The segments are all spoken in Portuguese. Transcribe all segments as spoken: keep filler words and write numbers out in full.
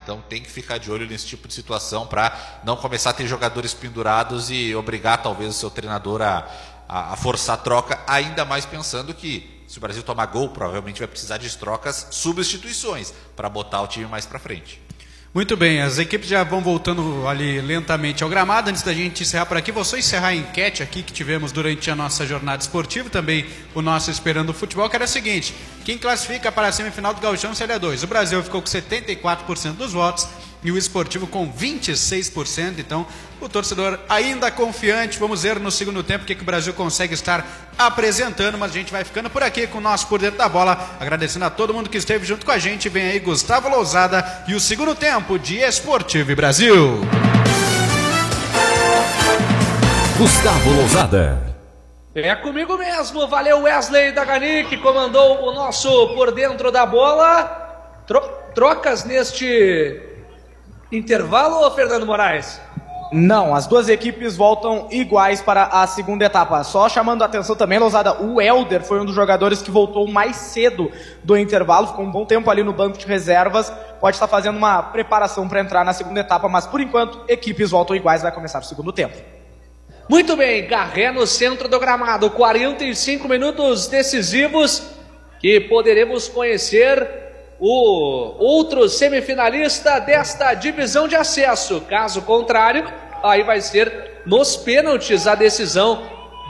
Então tem que ficar de olho nesse tipo de situação para não começar a ter jogadores pendurados e obrigar talvez o seu treinador a, a, a forçar a troca, ainda mais pensando que se o Brasil tomar gol, provavelmente vai precisar de trocas, substituições, para botar o time mais para frente. Muito bem, as equipes já vão voltando ali lentamente ao gramado. Antes da gente encerrar por aqui, vou só encerrar a enquete aqui que tivemos durante a nossa jornada esportiva, também o nosso Esperando o Futebol, que era o seguinte: quem classifica para a semifinal do Gauchão Série dois? O Brasil ficou com setenta e quatro por cento dos votos e o Esportivo com vinte e seis por cento. Então, o torcedor ainda confiante. Vamos ver no segundo tempo o que, que o Brasil consegue estar apresentando, mas a gente vai ficando por aqui com o nosso Por Dentro da Bola, agradecendo a todo mundo que esteve junto com a gente. Vem aí Gustavo Lousada e o segundo tempo de Esportivo e Brasil. Gustavo Lousada. É comigo mesmo, valeu Wesley Dagani, que comandou o nosso Por Dentro da Bola. Tro- trocas neste intervalo, Fernando Moraes? Não, as duas equipes voltam iguais para a segunda etapa. Só chamando a atenção também, Lousada, o Helder foi um dos jogadores que voltou mais cedo do intervalo, ficou um bom tempo ali no banco de reservas, pode estar fazendo uma preparação para entrar na segunda etapa, mas por enquanto, equipes voltam iguais, vai começar o segundo tempo. Muito bem, Garré no centro do gramado, quarenta e cinco minutos decisivos que poderemos conhecer o outro semifinalista desta divisão de acesso. Caso contrário, aí vai ser nos pênaltis a decisão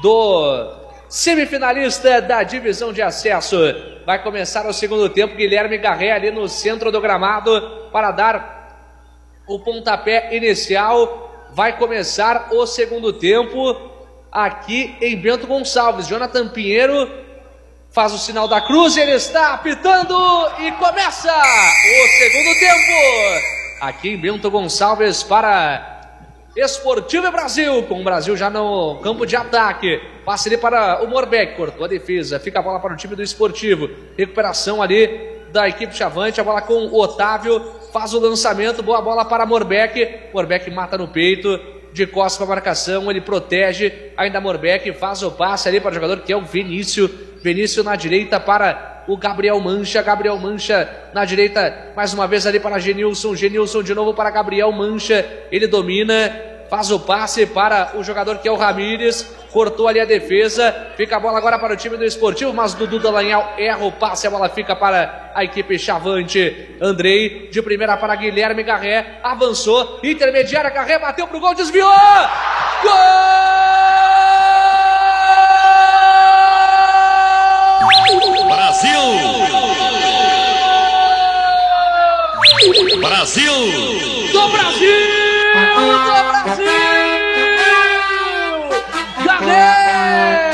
do semifinalista da divisão de acesso. Vai começar o segundo tempo, Guilherme Garré ali no centro do gramado para dar o pontapé inicial. Vai começar o segundo tempo aqui em Bento Gonçalves. Jonathan Pinheiro faz o sinal da cruz, ele está apitando e começa o segundo tempo aqui em Bento Gonçalves para Esportivo e Brasil, com o Brasil já no campo de ataque. Passe ali para o Morbeck, cortou a defesa, fica a bola para o time do Esportivo, recuperação ali da equipe Chavante, a bola com o Otávio, faz o lançamento, boa bola para Morbeck, Morbeck mata no peito, de costas para a marcação, ele protege, ainda Morbeck faz o passe ali para o jogador que é o Vinícius, Vinícius na direita para o Gabriel Mancha, Gabriel Mancha na direita, mais uma vez ali para Genilson, Genilson de novo para Gabriel Mancha, ele domina, faz o passe para o jogador que é o Ramírez, cortou ali a defesa, fica a bola agora para o time do Esportivo, mas Dudu Dallagnol erra o passe, a bola fica para a equipe Chavante. Andrei de primeira para Guilherme Garré, avançou, intermediária, Garré bateu pro gol, desviou! Gol! Brasil! Brasil! Do Brasil! Do Brasil! Garré!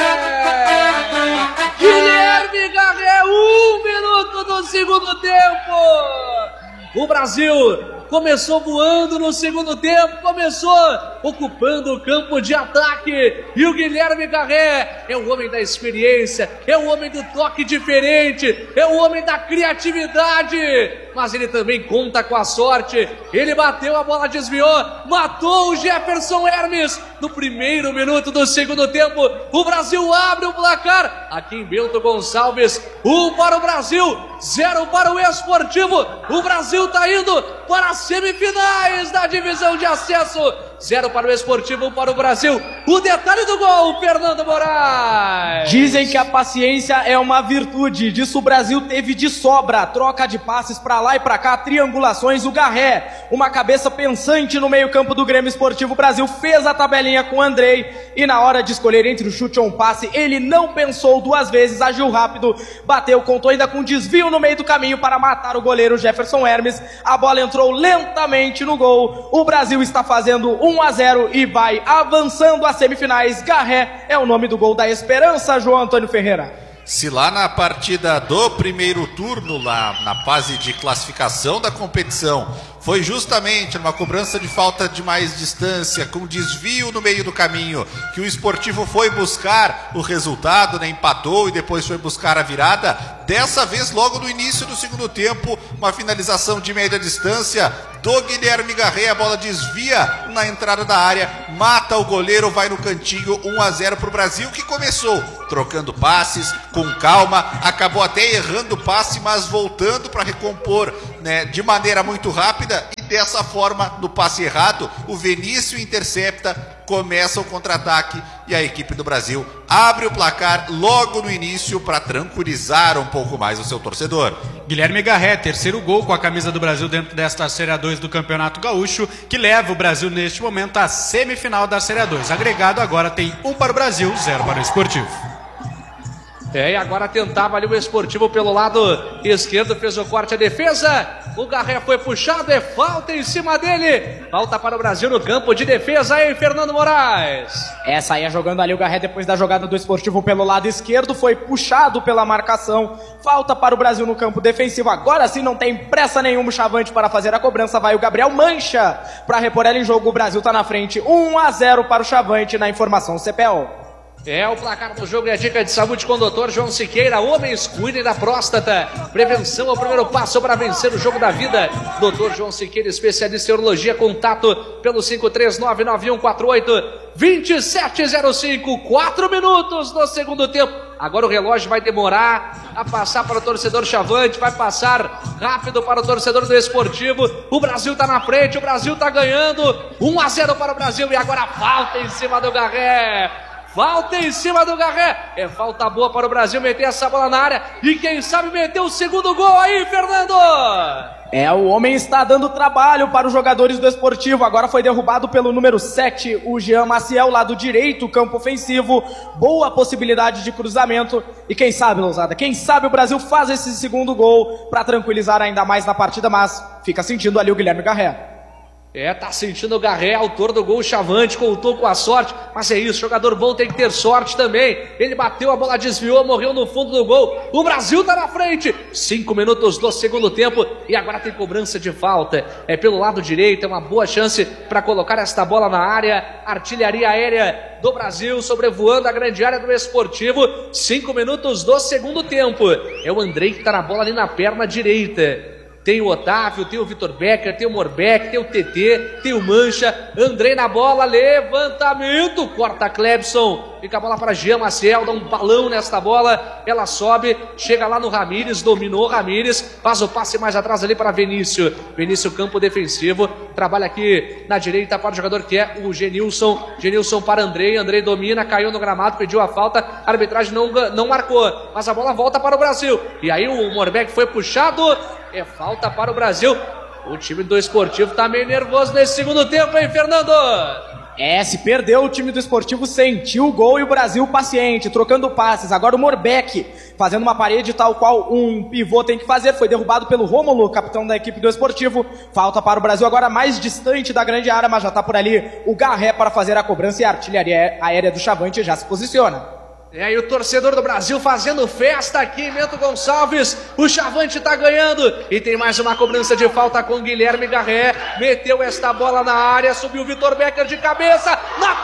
Guilherme Garré, um minuto do segundo tempo! O Brasil começou voando no segundo tempo, começou ocupando o campo de ataque, e o Guilherme Garré é o homem da experiência, é o homem do toque diferente, é o homem da criatividade, mas ele também conta com a sorte. Ele bateu, a bola desviou, matou o Jefferson Hermes no primeiro minuto do segundo tempo. O Brasil abre o placar aqui em Bento Gonçalves, um para o Brasil, zero para o Esportivo. O Brasil tá indo para as semifinais da divisão de acesso, zero para o Esportivo, um para o Brasil. O detalhe do gol, Fernando Moraes. Dizem que a paciência é uma virtude, disso o Brasil teve de sobra, troca de passes para lá e para cá, triangulações, o Garré, uma cabeça pensante no meio campo do Grêmio Esportivo Brasil, fez a tabelinha com o Andrei, e na hora de escolher entre o chute ou um passe, ele não pensou duas vezes, agiu rápido, bateu, contou ainda com desvio no meio do caminho para matar o goleiro Jefferson Hermes, a bola entrou lentamente no gol, o Brasil está fazendo um a zero e vai avançando às semifinais. Garré é o nome do gol da esperança, João Antônio Ferreira. Se lá na partida do primeiro turno, lá na fase de classificação da competição, foi justamente numa cobrança de falta de mais distância, com desvio no meio do caminho, que o Esportivo foi buscar o resultado, né? Empatou e depois foi buscar a virada. Dessa vez, logo no início do segundo tempo, uma finalização de média distância do Guilherme Garré, a bola desvia na entrada da área, mata o goleiro, vai no cantinho, um a zero para o Brasil, que começou trocando passes, com calma, acabou até errando o passe, mas voltando para recompor, né, de maneira muito rápida, e dessa forma, no passe errado, o Vinícius intercepta, começa o contra-ataque e a equipe do Brasil abre o placar logo no início para tranquilizar um pouco mais o seu torcedor. Guilherme Garré, terceiro gol com a camisa do Brasil dentro desta Série A dois do Campeonato Gaúcho, que leva o Brasil neste momento à semifinal da Série A dois. Agregado agora tem um para o Brasil, zero para o Esportivo. É, e agora tentava ali o Esportivo pelo lado esquerdo, fez o corte, a defesa, o Garré foi puxado, é falta em cima dele, falta para o Brasil no campo de defesa aí, Fernando Moraes. É, saía jogando ali o Garré depois da jogada do Esportivo pelo lado esquerdo, foi puxado pela marcação, falta para o Brasil no campo defensivo, agora sim não tem pressa nenhuma o Chavante para fazer a cobrança, vai o Gabriel Mancha para repor ela em jogo, o Brasil está na frente, um a zero para o Chavante na informação C P L. É o placar do jogo e a dica de saúde com o doutor João Siqueira. Homens, cuidem da próstata. Prevenção é o primeiro passo para vencer o jogo da vida. doutor João Siqueira, especialista em urologia. Contato pelo cinco três nove nove um quatro oito dois sete zero cinco. Quatro minutos no segundo tempo. Agora o relógio vai demorar a passar para o torcedor Chavante. Vai passar rápido para o torcedor do Esportivo. O Brasil está na frente, o Brasil está ganhando. um a zero para o Brasil e agora falta em cima do Garré. Falta em cima do Garré, é falta boa para o Brasil meter essa bola na área e quem sabe meter o segundo gol aí, Fernando! É, o homem está dando trabalho para os jogadores do Esportivo, agora foi derrubado pelo número sete, o Jean Maciel, lado direito, campo ofensivo, boa possibilidade de cruzamento e quem sabe, Lousada, quem sabe o Brasil faz esse segundo gol para tranquilizar ainda mais na partida, mas fica sentindo ali o Guilherme Garré. É, tá sentindo o Garré, autor do gol, Chavante, contou com a sorte, mas é isso, jogador bom tem que ter sorte também. Ele bateu, a bola desviou, morreu no fundo do gol. O Brasil tá na frente. Cinco minutos do segundo tempo e agora tem cobrança de falta. É pelo lado direito, é uma boa chance para colocar esta bola na área. Artilharia aérea do Brasil sobrevoando a grande área do Esportivo. Cinco minutos do segundo tempo. É o Andrei que tá na bola ali na perna direita. Tem o Otávio, tem o Vitor Becker, tem o Morbeck, tem o T T, tem o Mancha, Andrei na bola, levantamento, corta Clebson, fica a bola para Jean Maciel, dá um balão nesta bola, ela sobe, chega lá no Ramírez, dominou o Ramírez, faz o passe mais atrás ali para Vinícius, Vinícius campo defensivo, trabalha aqui na direita para o jogador que é o Genilson, Genilson para Andrei, Andrei domina, caiu no gramado, pediu a falta, a arbitragem não, não marcou, mas a bola volta para o Brasil, e aí o Morbeck foi puxado, é falta para o Brasil. O time do Esportivo tá meio nervoso nesse segundo tempo, hein, Fernando? É, se perdeu, o time do Esportivo sentiu o gol e o Brasil paciente, trocando passes. Agora o Morbeck fazendo uma parede tal qual um pivô tem que fazer. Foi derrubado pelo Rômulo, capitão da equipe do Esportivo. Falta para o Brasil agora mais distante da grande área, mas já tá por ali o Garré para fazer a cobrança e a artilharia aérea do Chavante já se posiciona. E aí o torcedor do Brasil fazendo festa aqui em Bento Gonçalves, o Chavante tá ganhando, e tem mais uma cobrança de falta com Guilherme Garré, meteu esta bola na área, subiu o Vitor Becker de cabeça, na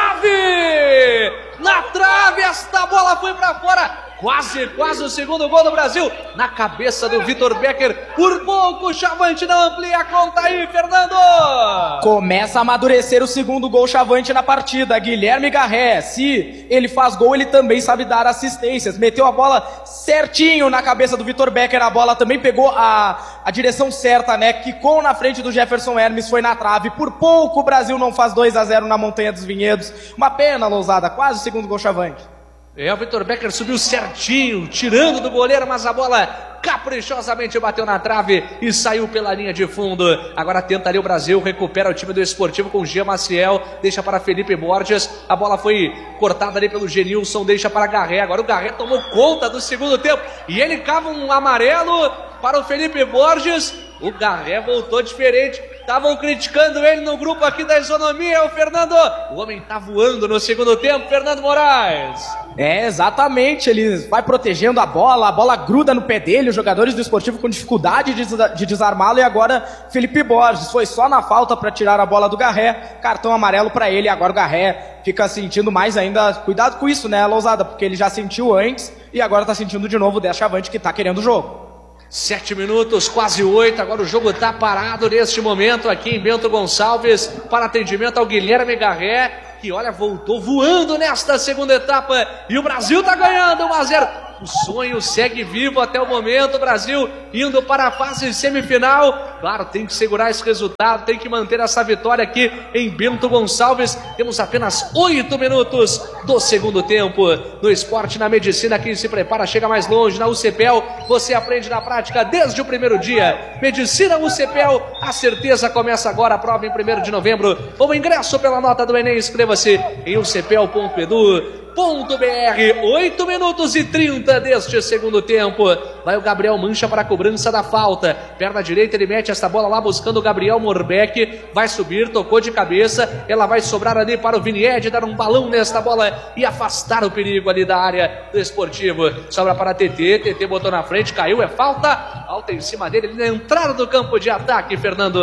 trave! Na trave, esta bola foi pra fora, quase, quase o segundo gol do Brasil, na cabeça do Vitor Becker, por pouco o Chavante não amplia a conta aí, Fernando! Começa a amadurecer o segundo gol Chavante na partida, Guilherme Garré, se ele faz gol, ele também sabe dar assistências, meteu a bola certinho na cabeça do Vitor Becker, a bola também pegou a, a direção certa, né, quicou na frente do Jefferson Hermes, foi na trave, por pouco o Brasil não faz dois a zero na Montanha dos Vinhedos, uma pena, Lousada, quase o segundo gol Chavante. É, o Vitor Becker subiu certinho, tirando do goleiro, mas a bola caprichosamente bateu na trave e saiu pela linha de fundo. Agora tenta ali o Brasil, recupera o time do Esportivo com Jean Maciel, deixa para Felipe Borges, a bola foi cortada ali pelo Genilson, deixa para Garré, agora o Garré tomou conta do segundo tempo e ele cava um amarelo para o Felipe Borges. O Garré voltou diferente, estavam criticando ele no grupo aqui da Isonomia, o Fernando, o homem tá voando no segundo tempo, Fernando Moraes. É, exatamente, ele vai protegendo a bola, a bola gruda no pé dele, os jogadores do Esportivo com dificuldade de, de desarmá-lo, e agora Felipe Borges foi só na falta para tirar a bola do Garré, cartão amarelo para ele, e agora o Garré fica sentindo mais ainda, cuidado com isso, né, Lousada, porque ele já sentiu antes e agora tá sentindo de novo o dez Chavante que tá querendo o jogo. Sete minutos, quase oito, agora o jogo tá parado neste momento aqui em Bento Gonçalves para atendimento ao Guilherme Garré, que olha, voltou voando nesta segunda etapa e o Brasil tá ganhando um a zero. O sonho segue vivo até o momento. O Brasil indo para a fase semifinal. Claro, tem que segurar esse resultado, tem que manter essa vitória aqui em Bento Gonçalves. Temos apenas oito minutos do segundo tempo. No esporte, na medicina, quem se prepara chega mais longe. Na U C P E L, você aprende na prática desde o primeiro dia. Medicina U C P E L, a certeza começa agora. A prova em primeiro de novembro. O ingresso pela nota do Enem, inscreva-se em u c p e l ponto e d u ponto b r. oito minutos e trinta deste segundo tempo. Vai o Gabriel Mancha para a cobrança da falta. Perna direita, ele mete essa bola lá buscando o Gabriel Morbeck. Vai subir, tocou de cabeça. Ela vai sobrar ali para o Vinied, dar um balão nesta bola e afastar o perigo ali da área do Esportivo. Sobra para T T. T T botou na frente, caiu, é falta. Falta em cima dele, ele na entrada do campo de ataque, Fernando.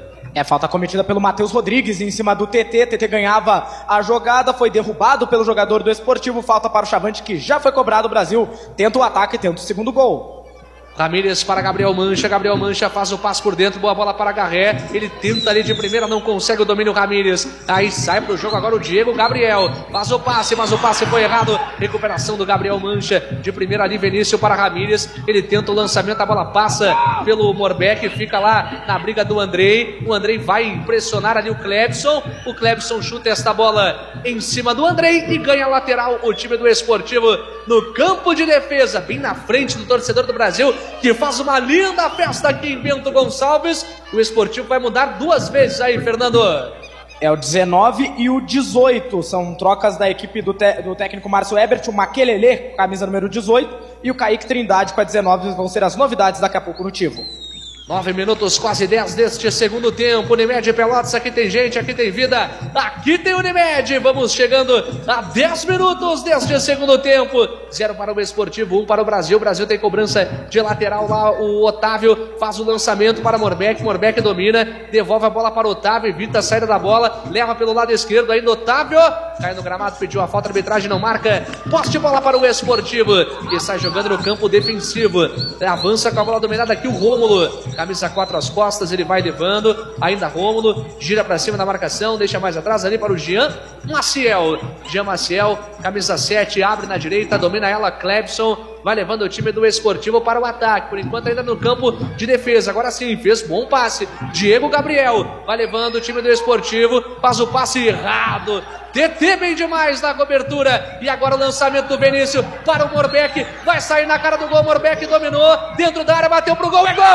É falta cometida pelo Matheus Rodrigues em cima do T T. T T ganhava a jogada, foi derrubado pelo jogador do Esportivo. Falta para o Chavante, que já foi cobrado. O Brasil tenta o ataque, tenta o segundo gol. Ramírez para Gabriel Mancha, Gabriel Mancha faz o passe por dentro, boa bola para Garré, ele tenta ali de primeira, não consegue o domínio Ramírez, aí sai pro jogo agora o Diego Gabriel, faz o passe, mas o passe foi errado, recuperação do Gabriel Mancha, de primeira ali Vinícius para Ramírez, ele tenta o lançamento, a bola passa pelo Morbeck, fica lá na briga do Andrei, o Andrei vai pressionar ali o Clebson, o Clebson chuta esta bola em cima do Andrei e ganha lateral o time do Esportivo no campo de defesa, bem na frente do torcedor do Brasil, que faz uma linda festa aqui em Bento Gonçalves. O Esportivo vai mudar duas vezes aí, Fernando. É o dezenove e o dezoito. São trocas da equipe do, te- do técnico Márcio Ebert. O Maquelele, camisa número dezoito, e o Kaique Trindade com a dezenove. Vão ser as novidades daqui a pouco no Tivo. Nove minutos, quase dez deste segundo tempo. Unimed Pelotas, aqui tem gente, aqui tem vida, aqui tem Unimed. Vamos chegando a dez minutos deste segundo tempo. Zero para o Esportivo, um para o Brasil. O Brasil tem cobrança de lateral lá. O Otávio faz o lançamento para Morbeck. Morbeck domina, devolve a bola para o Otávio, evita a saída da bola, leva pelo lado esquerdo ainda Otávio. Cai no gramado, pediu a falta, a arbitragem não marca. Poste de bola para o Esportivo, que sai jogando no campo defensivo. Avança com a bola dominada aqui o Rômulo. Camisa quatro às costas, ele vai levando, ainda Rômulo, gira pra cima da marcação, deixa mais atrás ali para o Jean Maciel. Jean Maciel, camisa sete, abre na direita, domina ela, Clebson, vai levando o time do Esportivo para o ataque, por enquanto ainda no campo de defesa, agora sim, fez bom passe, Diego Gabriel, vai levando o time do Esportivo, faz o passe errado, T T bem demais na cobertura, e agora o lançamento do Vinícius para o Morbeck, vai sair na cara do gol, Morbeck dominou, dentro da área, bateu pro gol, é gol!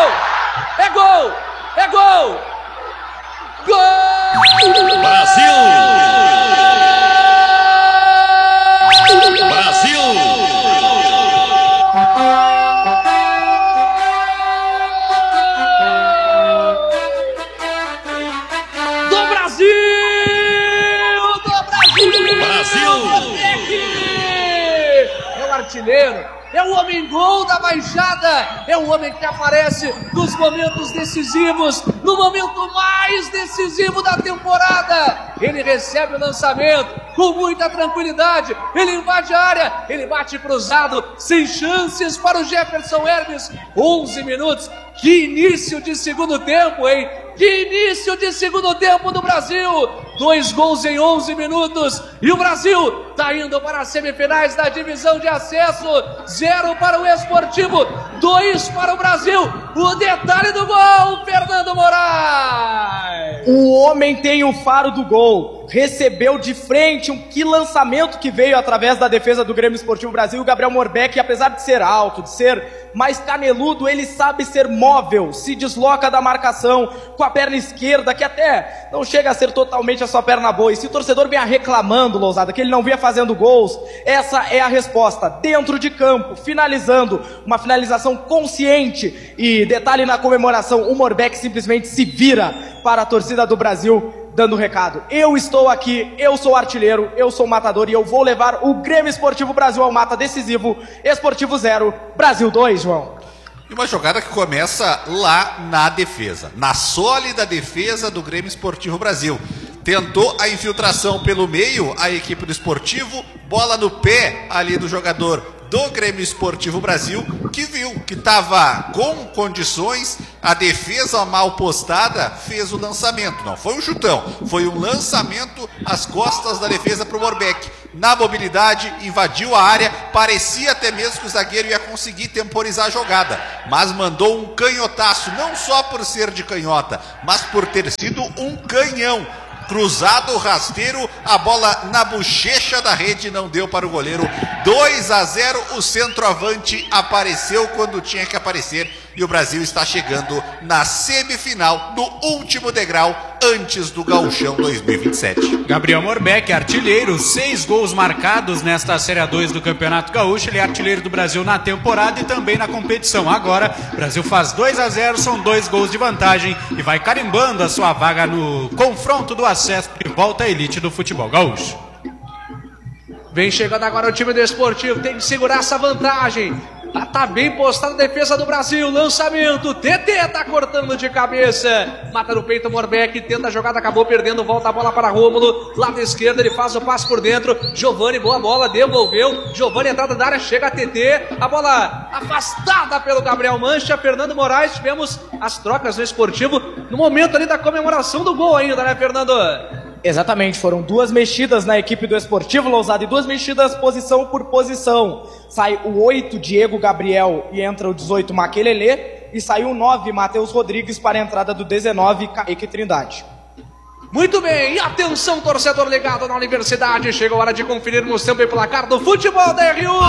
É gol! É gol! Gol! Brasil! Brasil! Do Brasil! Do Brasil! Brasil! É o artilheiro! É o homem gol da Baixada, é o homem que aparece nos momentos decisivos, no momento mais decisivo da temporada. Ele recebe o lançamento com muita tranquilidade, ele invade a área, ele bate cruzado, sem chances para o Jefferson Hermes. onze minutos, que início de segundo tempo, hein? Que início de segundo tempo do Brasil! Dois gols em onze minutos e o Brasil está indo para as semifinais da divisão de acesso. Zero para o Esportivo, dois para o Brasil. O detalhe do gol, Fernando Moraes! O homem tem o faro do gol. Recebeu de frente um que lançamento que veio através da defesa do Grêmio Esportivo Brasil. O Gabriel Morbeck, apesar de ser alto, de ser mais caneludo, ele sabe ser móvel, se desloca da marcação com a perna esquerda, que até não chega a ser totalmente a sua perna boa. E se o torcedor vinha reclamando, Lousada, que ele não vinha fazendo gols, essa é a resposta. Dentro de campo, finalizando, uma finalização consciente. E detalhe na comemoração, o Morbeck simplesmente se vira para a torcida do Brasil, dando o recado. Eu estou aqui, eu sou artilheiro, eu sou matador e eu vou levar o Grêmio Esportivo Brasil ao mata decisivo. Esportivo zero, Brasil dois, João. E uma jogada que começa lá na defesa, na sólida defesa do Grêmio Esportivo Brasil. Tentou a infiltração pelo meio, a equipe do Esportivo, bola no pé ali do jogador do Grêmio Esportivo Brasil, que viu que estava com condições, a defesa mal postada fez o lançamento. Não foi um chutão, foi um lançamento às costas da defesa para o Morbeck. Na mobilidade, invadiu a área, parecia até mesmo que o zagueiro ia conseguir temporizar a jogada, mas mandou um canhotaço, não só por ser de canhota, mas por ter sido um canhão. Cruzado, rasteiro, a bola na bochecha da rede, não deu para o goleiro. dois a zero, o centroavante apareceu quando tinha que aparecer e o Brasil está chegando na semifinal, no último degrau antes do Gauchão dois mil e vinte e sete. Gabriel Morbeck, artilheiro, seis gols marcados nesta Série A dois do Campeonato Gaúcho. Ele é artilheiro do Brasil na temporada e também na competição. Agora, o Brasil faz dois a zero, são dois gols de vantagem e vai carimbando a sua vaga no confronto do acesso de volta à elite do futebol gaúcho. Vem chegando agora o time do Esportivo, tem que segurar essa vantagem. Tá, tá bem postado a defesa do Brasil, lançamento, T T tá cortando de cabeça, mata no peito o Morbeck, tenta a jogada, acabou perdendo, volta a bola para Rômulo, lado esquerdo, ele faz o passe por dentro, Giovani, boa bola, devolveu, Giovani entrada da área, chega a T T, a bola afastada pelo Gabriel Mancha, Fernando Moraes, tivemos as trocas no Esportivo, no momento ali da comemoração do gol ainda, né, Fernando? Exatamente, foram duas mexidas na equipe do Esportivo Lousada e duas mexidas posição por posição. Sai o oito, Diego Gabriel, e entra o dezoito, Maquelele, e sai o nove, Matheus Rodrigues, para a entrada do dezenove, Kaique Trindade. Muito bem, e atenção, torcedor ligado na Universidade, chegou a hora de conferirmos tempo e placar do futebol da R U.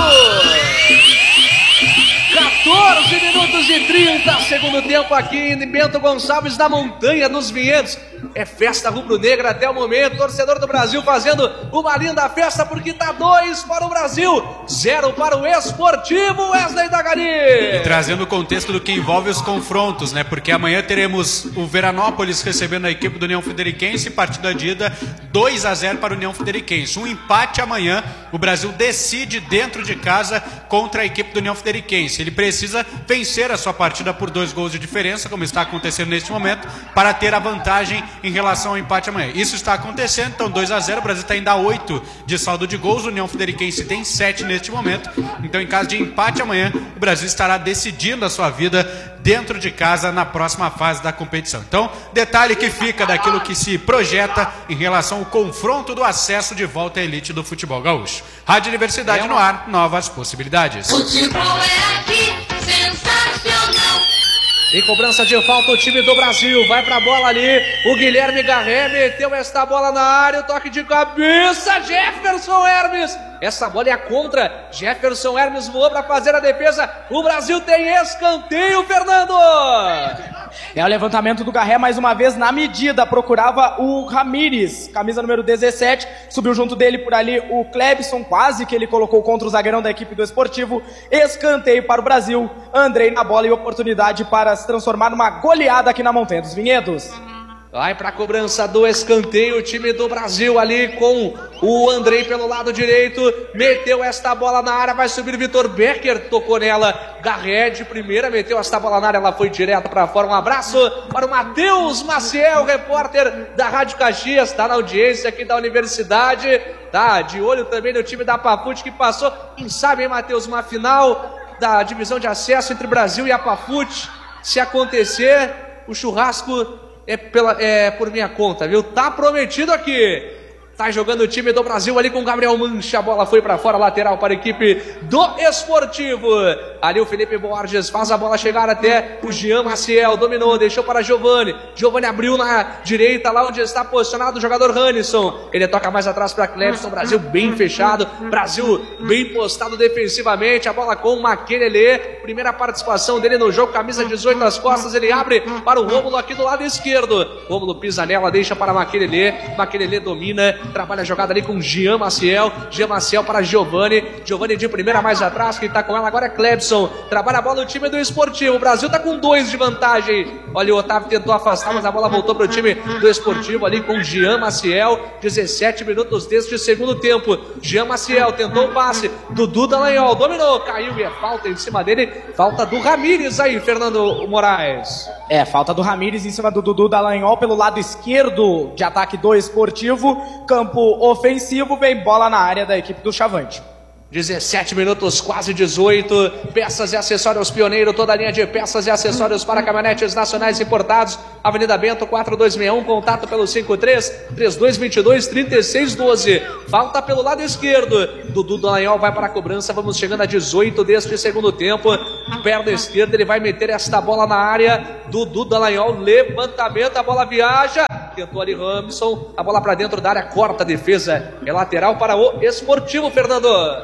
quatorze minutos e trinta, segundo tempo aqui em Bento Gonçalves, da Montanha dos Vinhedos. É festa rubro-negra até o momento, torcedor do Brasil fazendo uma linda festa, porque tá dois para o Brasil, zero para o Esportivo, Wesley Dagari. E trazendo o contexto do que envolve os confrontos, né? Porque amanhã teremos o Veranópolis recebendo a equipe do União Frederiquense, partida de ida dois a zero para o União Frederiquense. Um empate amanhã, o Brasil decide dentro de casa contra a equipe do União Frederiquense. Ele precisa vencer a sua partida por dois gols de diferença, como está acontecendo neste momento, para ter a vantagem em relação ao empate amanhã. Isso está acontecendo, então dois a zero, o Brasil está ainda a oito de saldo de gols, o União Frederiquense tem sete neste momento, então em caso de empate amanhã, o Brasil estará decidindo a sua vida dentro de casa na próxima fase da competição. Então, detalhe que fica daquilo que se projeta em relação ao confronto do acesso de volta à elite do futebol gaúcho. Rádio Universidade é no ar, novas possibilidades. Futebol é aqui, sensacional. Em cobrança de falta, o time do Brasil vai pra bola ali, o Guilherme Garré meteu esta bola na área, o toque de cabeça, Jefferson Hermes, essa bola é a contra, Jefferson Hermes voou pra fazer a defesa, o Brasil tem escanteio, Fernando! É o levantamento do Garré mais uma vez na medida, procurava o Ramírez, camisa número dezessete, subiu junto dele por ali o Clebson, quase que ele colocou contra o zagueirão da equipe do Esportivo, escanteio para o Brasil, Andrei na bola e oportunidade para se transformar numa goleada aqui na Montanha dos Vinhedos. Vai para a cobrança do escanteio, o time do Brasil ali com o Andrei pelo lado direito, meteu esta bola na área, vai subir o Vitor Becker, tocou nela, Garré de primeira, meteu esta bola na área, ela foi direto para fora, um abraço para o Matheus Maciel, repórter da Rádio Caxias, está na audiência aqui da Universidade, tá de olho também no time da Pafute que passou, quem sabe, hein, Matheus, uma final da divisão de acesso entre Brasil e a Pafute, se acontecer, o churrasco É, pela, é por minha conta, viu? Tá prometido aqui. Tá jogando o time do Brasil ali com o Gabriel Mancha. A bola foi pra fora, lateral para a equipe do Esportivo. Ali o Felipe Borges faz a bola chegar até o Jean Maciel. Dominou, deixou para Giovani. Giovani abriu na direita, lá onde está posicionado o jogador Hannisson. Ele toca mais atrás para Clebson. Brasil bem fechado. Brasil bem postado defensivamente. A bola com o Maquelele. Primeira participação dele no jogo. Camisa dezoito nas costas. Ele abre para o Rômulo aqui do lado esquerdo. Rômulo pisa nela, deixa para Maquelele. Maquelele domina. Trabalha a jogada ali com Jean Maciel. Jean Maciel para Giovani. Giovani de primeira mais atrás. Quem tá com ela agora é Clebson. Trabalha a bola no time do Esportivo. O Brasil tá com dois de vantagem. Olha, o Otávio tentou afastar, mas a bola voltou pro time do Esportivo ali com Jean Maciel. dezessete minutos deste segundo tempo. Jean Maciel tentou o passe. Dudu Dallagnol dominou. Caiu e é falta em cima dele. Falta do Ramírez aí, Fernando Moraes. É, falta do Ramírez em cima do Dudu Dallagnol pelo lado esquerdo de ataque do Esportivo. Campo ofensivo, vem bola na área da equipe do Chavante. dezessete minutos, quase dezoito. Peças e acessórios Pioneiro, toda a linha de peças e acessórios para caminhonetes nacionais importados. Avenida Bento quatro dois seis um, contato pelo cinco três, três dois dois dois, três seis um dois. Falta pelo lado esquerdo. Dudu Dallagnol vai para a cobrança. Vamos chegando a dezoito deste segundo tempo. Perna esquerda, ele vai meter esta bola na área. Dudu Dallagnol, levantamento, a bola viaja. Tentou ali Ramson, a bola para dentro da área, corta a defesa. É lateral para o Esportivo, Fernando.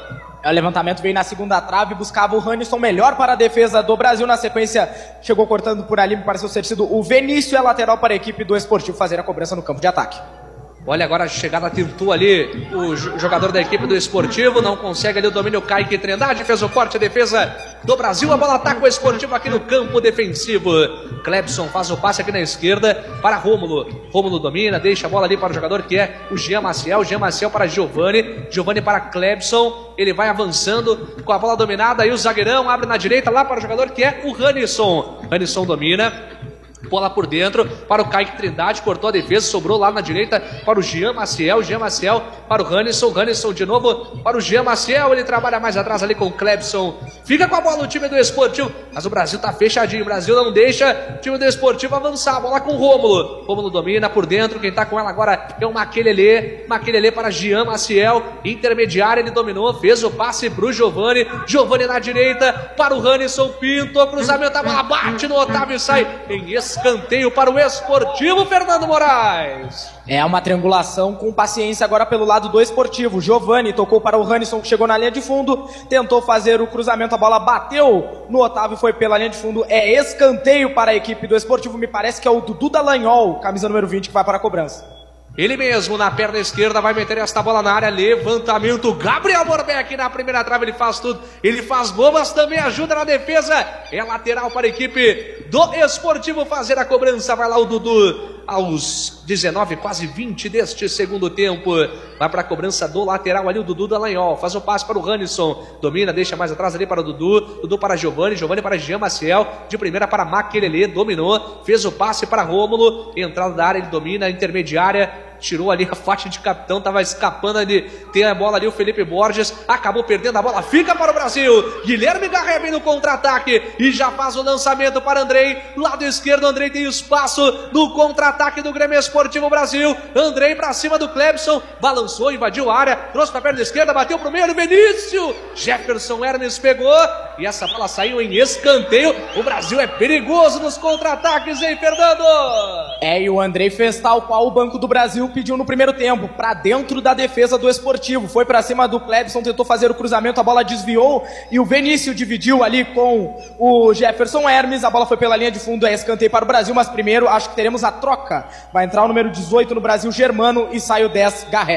O levantamento veio na segunda trave, buscava o Ranison, melhor para a defesa do Brasil. Na sequência, chegou cortando por ali, me pareceu ser sido o Vinícius. É lateral para a equipe do Esportivo fazer a cobrança no campo de ataque. Olha agora a chegada, tentou ali o jogador da equipe do Esportivo, não consegue ali o domínio. Kaique Trindade fez o corte, a defesa do Brasil, a bola ataca o Esportivo aqui no campo defensivo. Clebson faz o passe aqui na esquerda para Rômulo. Rômulo domina, deixa a bola ali para o jogador que é o Jean Maciel. Jean Maciel para Giovani, Giovani para Clebson. Ele vai avançando com a bola dominada, aí o zagueirão abre na direita lá para o jogador que é o Ranison. Ranison domina. Bola por dentro para o Kaique Trindade, cortou a defesa, sobrou lá na direita para o Jean Maciel, Jean Maciel para o Ranison, Ranison de novo para o Jean Maciel, ele trabalha mais atrás ali com o Clebson, fica com a bola o time do Esportivo, mas o Brasil tá fechadinho, o Brasil não deixa o time do Esportivo avançar, a bola com o Rômulo, Rômulo domina por dentro, quem tá com ela agora é o Maquelele, Maquelele para Jean Maciel, intermediário, ele dominou, fez o passe pro Giovani, Giovani na direita para o Ranison, pintou, cruzamento, a bola bate no Otávio e sai em escanteio para o Esportivo, Fernando Moraes. É uma triangulação com paciência agora pelo lado do Esportivo. Giovani tocou para o Ranison, que chegou na linha de fundo, tentou fazer o cruzamento, a bola bateu no Otávio, foi pela linha de fundo. É escanteio para a equipe do Esportivo, me parece que é o Dudu Dallagnol, camisa número vinte, que vai para a cobrança. Ele mesmo na perna esquerda vai meter esta bola na área, levantamento, Gabriel Borbeck na primeira trave, ele faz tudo, ele faz gol, mas também ajuda na defesa, é lateral para a equipe do Esportivo fazer a cobrança, vai lá o Dudu, aos dezenove, quase vinte deste segundo tempo, vai para a cobrança do lateral ali o Dudu Dallagnol, faz o passe para o Ranison, domina, deixa mais atrás ali para o Dudu, Dudu para Giovani, Giovani para Jean Maciel, de primeira para Maquelele, dominou, fez o passe para Rômulo, entrada da área, ele domina, intermediária, tirou ali a faixa de capitão, estava escapando ali, tem a bola ali o Felipe Borges, acabou perdendo a bola, fica para o Brasil, Guilherme Garré vem no contra-ataque e já faz o lançamento para Andrei, lado esquerdo, Andrei tem espaço no contra-ataque do Grêmio Esportivo Brasil, Andrei para cima do Clebson, balançou, invadiu a área, trouxe para a perna esquerda, bateu pro meio, Vinícius, Jefferson Hermes pegou e essa bola saiu em escanteio, o Brasil é perigoso nos contra-ataques, hein, Fernando? É, e o Andrei fez tal qual o Banco do Brasil pediu no primeiro tempo, para dentro da defesa do Esportivo, foi para cima do Clebson, tentou fazer o cruzamento, a bola desviou e o Vinícius dividiu ali com o Jefferson Hermes, a bola foi pela linha de fundo, é escanteio para o Brasil, mas primeiro acho que teremos a troca, vai entrar o número dezoito no Brasil, Germano, e sai o dez, Garré.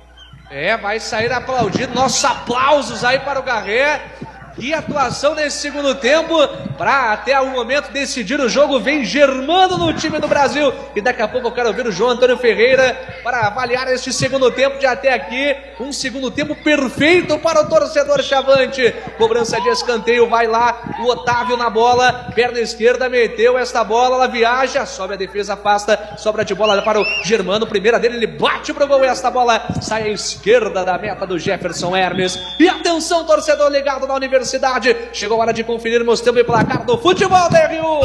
É, vai sair aplaudido, nossos aplausos aí para o Garré. Que atuação nesse segundo tempo, para até o momento decidir o jogo, vem Germano no time do Brasil, e daqui a pouco eu quero ver o João Antônio Ferreira para avaliar este segundo tempo de até aqui, um segundo tempo perfeito para o torcedor chavante, cobrança de escanteio, vai lá o Otávio na bola, perna esquerda, meteu esta bola, ela viaja, sobe a defesa, afasta, sobra de bola para o Germano, primeira dele, ele bate pro gol, e esta bola sai à esquerda da meta do Jefferson Hermes, e atenção torcedor ligado na Universidade, chegou a hora de conferirmos tempo e placar do futebol da R U.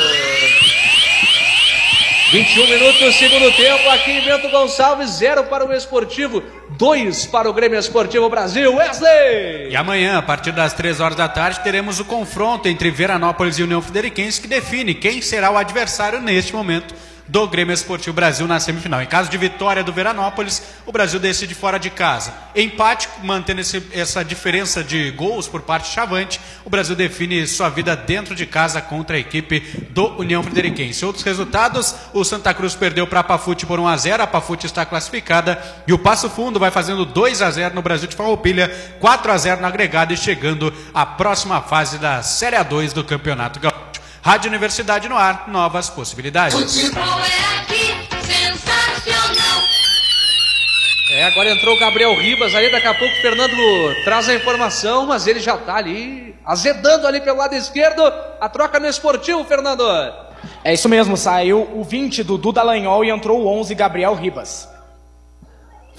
vinte e um minutos, segundo tempo, aqui em Bento Gonçalves, zero para o Esportivo, dois para o Grêmio Esportivo Brasil. Wesley! E amanhã, a partir das três horas da tarde, teremos o confronto entre Veranópolis e União Frederiquense, que define quem será o adversário neste momento do Grêmio Esportivo Brasil na semifinal. Em caso de vitória do Veranópolis, o Brasil decide fora de casa. Empate, mantendo esse, essa diferença de gols por parte chavante, o Brasil define sua vida dentro de casa contra a equipe do União Frederiquense. Outros resultados, o Santa Cruz perdeu para a Pafute por um a zero, a Pafute está classificada, e o Passo Fundo vai fazendo dois a zero no Brasil de Farroupilha, quatro a zero no agregado, e chegando à próxima fase da Série A dois do Campeonato Gaúcho. Rádio Universidade no ar, novas possibilidades. Futebol é aqui, sensacional. É, agora entrou o Gabriel Ribas ali, daqui a pouco o Fernando traz a informação, mas ele já tá ali, azedando ali pelo lado esquerdo, a troca no Esportivo, Fernando. É isso mesmo, saiu o vinte do Dudu Dallagnol e entrou o onze, Gabriel Ribas.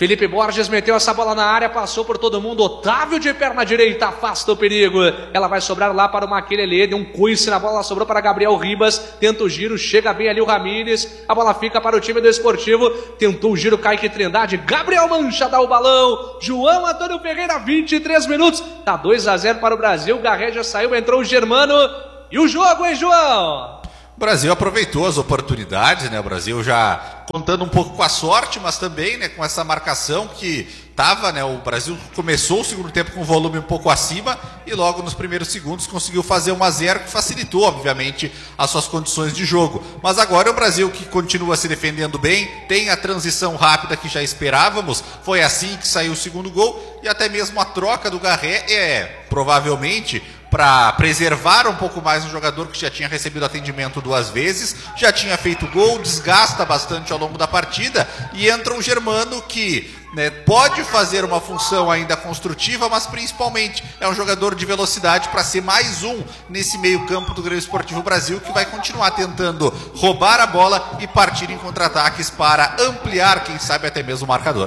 Felipe Borges meteu essa bola na área, passou por todo mundo. Otávio de perna direita, afasta o perigo. Ela vai sobrar lá para o Maquelele, deu um coice na bola, sobrou para Gabriel Ribas. Tenta o giro, chega bem ali o Ramírez. A bola fica para o time do Esportivo. Tentou o giro, Kaique Trindade. Gabriel Mancha dá o balão. João Antônio Ferreira, vinte e três minutos. Tá dois a zero para o Brasil. Garré já saiu, entrou o Germano. E o jogo, hein, João? O Brasil aproveitou as oportunidades, né? O Brasil já contando um pouco com a sorte, mas também, né, com essa marcação que tava, né? O Brasil começou o segundo tempo com um volume um pouco acima e logo nos primeiros segundos conseguiu fazer um a zero que facilitou, obviamente, as suas condições de jogo. Mas agora é o Brasil que continua se defendendo bem, tem a transição rápida que já esperávamos, foi assim que saiu o segundo gol e até mesmo a troca do Garré é provavelmente para preservar um pouco mais um jogador que já tinha recebido atendimento duas vezes, já tinha feito gol, desgasta bastante ao longo da partida, e entra um Germano que, né, pode fazer uma função ainda construtiva, mas principalmente é um jogador de velocidade para ser mais um nesse meio campo do Grêmio Esportivo Brasil, que vai continuar tentando roubar a bola e partir em contra-ataques para ampliar, quem sabe até mesmo o marcador.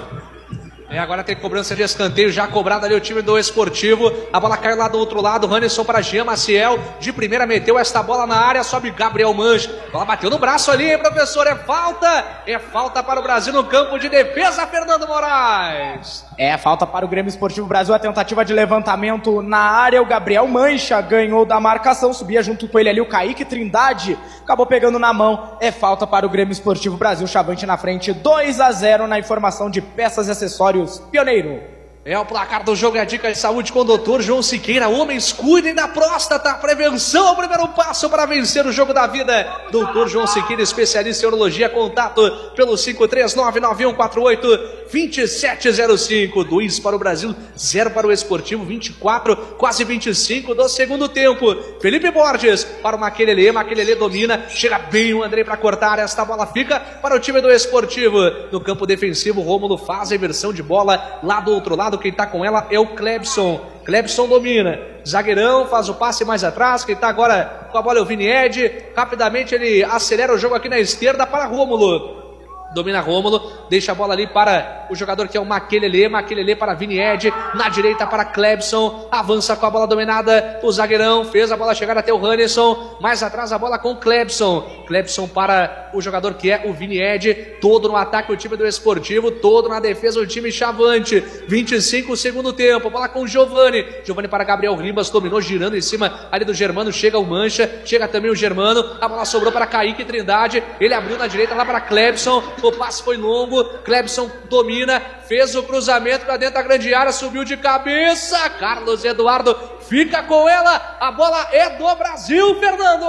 É, agora tem cobrança de escanteio já cobrada ali o time do Esportivo. A bola cai lá do outro lado. Randerson para Jean Maciel. De primeira meteu esta bola na área. Sobe Gabriel Mancha. A bola bateu no braço ali, hein, professor? É falta. É falta para o Brasil no campo de defesa, Fernando Moraes. É, falta para o Grêmio Esportivo Brasil. A tentativa de levantamento na área. O Gabriel Mancha ganhou da marcação. Subia junto com ele ali o Kaique Trindade. Acabou pegando na mão. É falta para o Grêmio Esportivo Brasil. Chavante na frente. dois a zero na informação de peças e acessórios. Pioneiro. É o placar do jogo e a dica de saúde com o doutor João Siqueira. Homens, cuidem da próstata. Prevenção é o primeiro passo para vencer o jogo da vida. doutor João Siqueira, especialista em urologia. Contato pelo cinco três nove nove um quatro oito dois sete zero cinco. dois para o Brasil, zero para o Esportivo. vinte e quatro, quase vinte e cinco do segundo tempo. Felipe Borges para o Maquelele. Maquelele domina. Chega bem o Andrei para cortar. Esta bola fica para o time do Esportivo. No campo defensivo, Rômulo faz a inversão de bola lá do outro lado. Quem tá com ela é o Clebson. Clebson domina. Zagueirão faz o passe mais atrás. Quem tá agora com a bola é o Vinied. Rapidamente ele acelera o jogo aqui na esquerda para Rômulo. Domina Rômulo, deixa a bola ali para o jogador que é o Maquelele. Maquelele para Vinied, na direita para Clebson, avança com a bola dominada, o zagueirão fez a bola chegar até o Randerson, mais atrás a bola com o Clebson. Clebson para o jogador que é o Vinied, todo no ataque o time do Esportivo, todo na defesa o time Chavante. vinte e cinco segundo tempo, bola com o Giovani, Giovani para Gabriel Ribas, dominou girando em cima ali do Germano, chega o Mancha, chega também o Germano, a bola sobrou para Kaique Trindade, ele abriu na direita lá para Clebson. O passe foi longo, Clebson domina, fez o cruzamento para dentro da grande área, subiu de cabeça, Carlos Eduardo fica com ela, a bola é do Brasil, Fernando!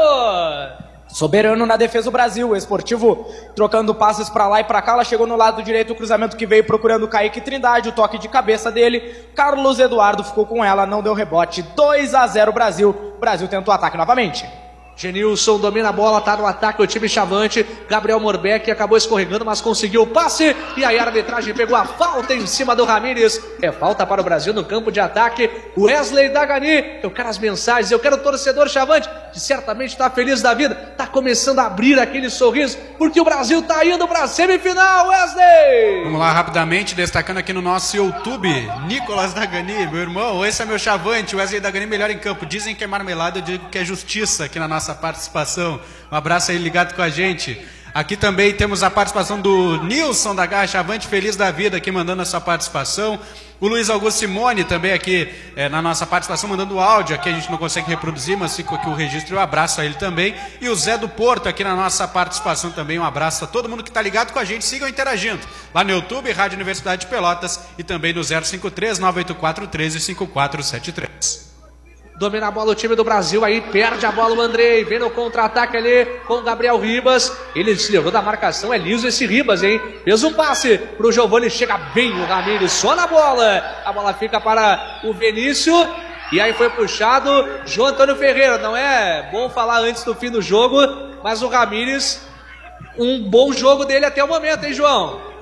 Soberano na defesa do Brasil, o Esportivo trocando passes pra lá e pra cá, ela chegou no lado direito, o cruzamento que veio procurando o Kaique Trindade, o toque de cabeça dele, Carlos Eduardo ficou com ela, não deu rebote, dois a zero Brasil, Brasil tentou o ataque novamente. Genilson domina a bola, tá no ataque o time Chavante. Gabriel Morbeck acabou escorregando, mas conseguiu o passe. E aí a arbitragem pegou a falta em cima do Ramírez. É falta para o Brasil no campo de ataque. Wesley Dagani, eu quero as mensagens, eu quero o torcedor Chavante, que certamente está feliz da vida, está começando a abrir aquele sorriso, porque o Brasil está indo para a semifinal, Wesley! Vamos lá rapidamente, destacando aqui no nosso YouTube, Nicolas Dagani, meu irmão, esse é meu Chavante, Wesley Dagani melhor em campo. Dizem que é marmelada, eu digo que é justiça aqui na nossa participação. Um abraço aí ligado com a gente. Aqui também temos a participação do Nilson da Garra Chavante, feliz da vida aqui mandando a sua participação. O Luiz Augusto Simone também aqui é, na nossa participação mandando áudio, aqui a gente não consegue reproduzir, mas fica aqui o registro e um abraço a ele também. E o Zé do Porto aqui na nossa participação também, um abraço a todo mundo que está ligado com a gente, sigam interagindo lá no YouTube, Rádio Universidade de Pelotas e também no zero cinco três nove oito quatro um três cinco quatro sete três. Domina a bola o time do Brasil, aí perde a bola o Andrei, vem no contra-ataque ali com o Gabriel Ribas, ele se livrou da marcação, é liso esse Ribas, hein, fez um passe pro Giovani, chega bem o Ramírez, só na bola, a bola fica para o Vinícius, e aí foi puxado João Antônio Ferreira, não é bom falar antes do fim do jogo, mas o Ramírez, um bom jogo dele até o momento, hein, João?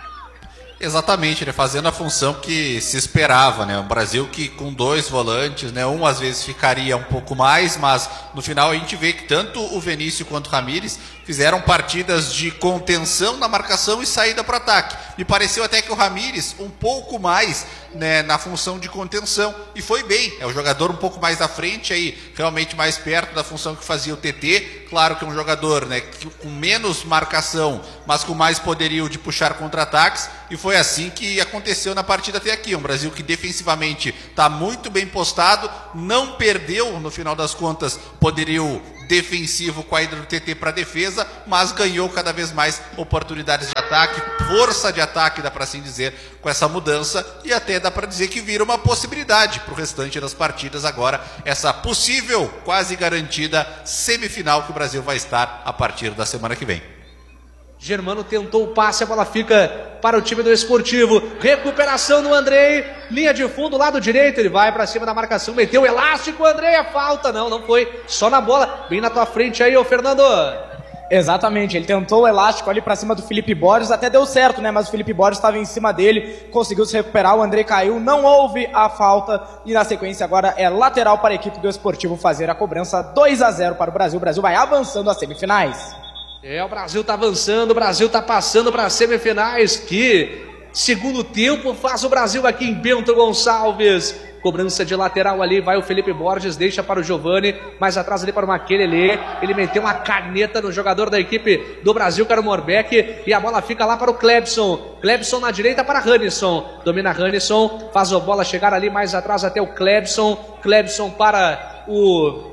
Exatamente, né? Fazendo a função que se esperava, né? Um Brasil que com dois volantes, né? Um às vezes ficaria um pouco mais, mas no final a gente vê que tanto o Vinícius quanto o Ramírez fizeram partidas de contenção na marcação e saída para o ataque. Me pareceu até que o Ramires um pouco mais, né, na função de contenção, e foi bem. É o jogador um pouco mais à frente, aí, realmente mais perto da função que fazia o T T. Claro que é um jogador, né, com menos marcação, mas com mais poderio de puxar contra-ataques, e foi assim que aconteceu na partida até aqui. Um Brasil que defensivamente está muito bem postado, não perdeu, no final das contas, poderio defensivo com a ida do T T para defesa, mas ganhou cada vez mais oportunidades de ataque, força de ataque, dá para assim dizer, com essa mudança, e até dá para dizer que vira uma possibilidade para o restante das partidas agora, essa possível, quase garantida semifinal que o Brasil vai estar a partir da semana que vem. Germano tentou o passe, a bola fica para o time do Esportivo. Recuperação no Andrei, linha de fundo, lado direito, ele vai para cima da marcação, meteu o elástico, Andrei, a falta, não, não foi, só na bola, bem na tua frente aí, ô Fernando. Exatamente, ele tentou o elástico ali para cima do Felipe Borges, até deu certo, né, mas o Felipe Borges estava em cima dele, conseguiu se recuperar, o Andrei caiu, não houve a falta, e na sequência agora é lateral para a equipe do Esportivo fazer a cobrança. Dois a zero para o Brasil, o Brasil vai avançando às semifinais. É, o Brasil tá avançando, o Brasil tá passando para as semifinais. Que segundo tempo faz o Brasil aqui em Bento Gonçalves. Cobrança de lateral ali, vai o Felipe Borges, deixa para o Giovani, mais atrás ali para o Maquelele. Ele meteu uma caneta no jogador da equipe do Brasil, que era o Morbeck, e a bola fica lá para o Clebson. Clebson na direita para Rannisson. Domina Rannisson, faz a bola chegar ali mais atrás até o Clebson. Clebson para o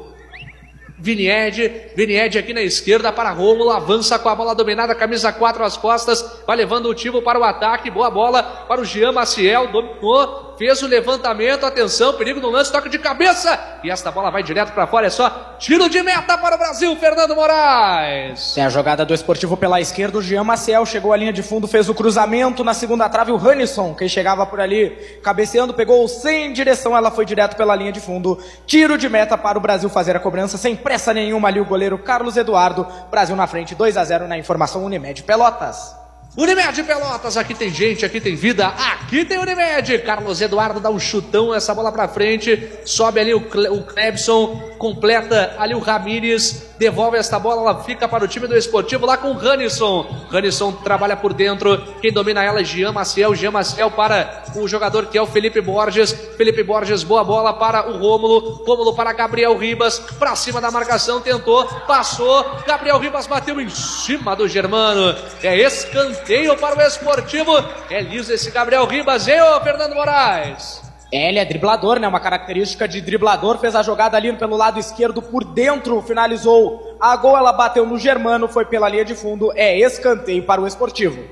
Vinied, Vinied aqui na esquerda para Rômulo, avança com a bola dominada, camisa quatro às costas, vai levando o time para o ataque, boa bola para o Jean Maciel, dominou, fez o levantamento, atenção, perigo no lance, toque de cabeça, e esta bola vai direto para fora, é só tiro de meta para o Brasil, Fernando Moraes. Tem a jogada do Esportivo pela esquerda, o Jean Maciel chegou à linha de fundo, fez o cruzamento, na segunda trave o Rannisson, quem chegava por ali, cabeceando, pegou sem direção, ela foi direto pela linha de fundo, tiro de meta para o Brasil fazer a cobrança, sem pressa nenhuma ali o goleiro Carlos Eduardo, Brasil na frente, dois a zero na informação Unimed Pelotas. Unimed Pelotas, aqui tem gente, aqui tem vida, aqui tem Unimed. Carlos Eduardo dá um chutão, essa bola pra frente, sobe ali o, Cle, o Clebson, completa ali o Ramires, devolve esta bola, ela fica para o time do Esportivo lá com o Rannisson. Rannisson trabalha por dentro, quem domina ela é Jean Maciel, Jean Maciel para o jogador que é o Felipe Borges, Felipe Borges, boa bola para o Rômulo, Rômulo para Gabriel Ribas, pra cima da marcação, tentou, passou, Gabriel Ribas bateu em cima do Germano, é escanteio para o Esportivo, é liso esse Gabriel Ribas, hein, ô Fernando Moraes? Ele é driblador, né? Uma característica de driblador. Fez a jogada ali pelo lado esquerdo, por dentro, finalizou a gol, ela bateu no Germano, foi pela linha de fundo, é escanteio para o Esportivo.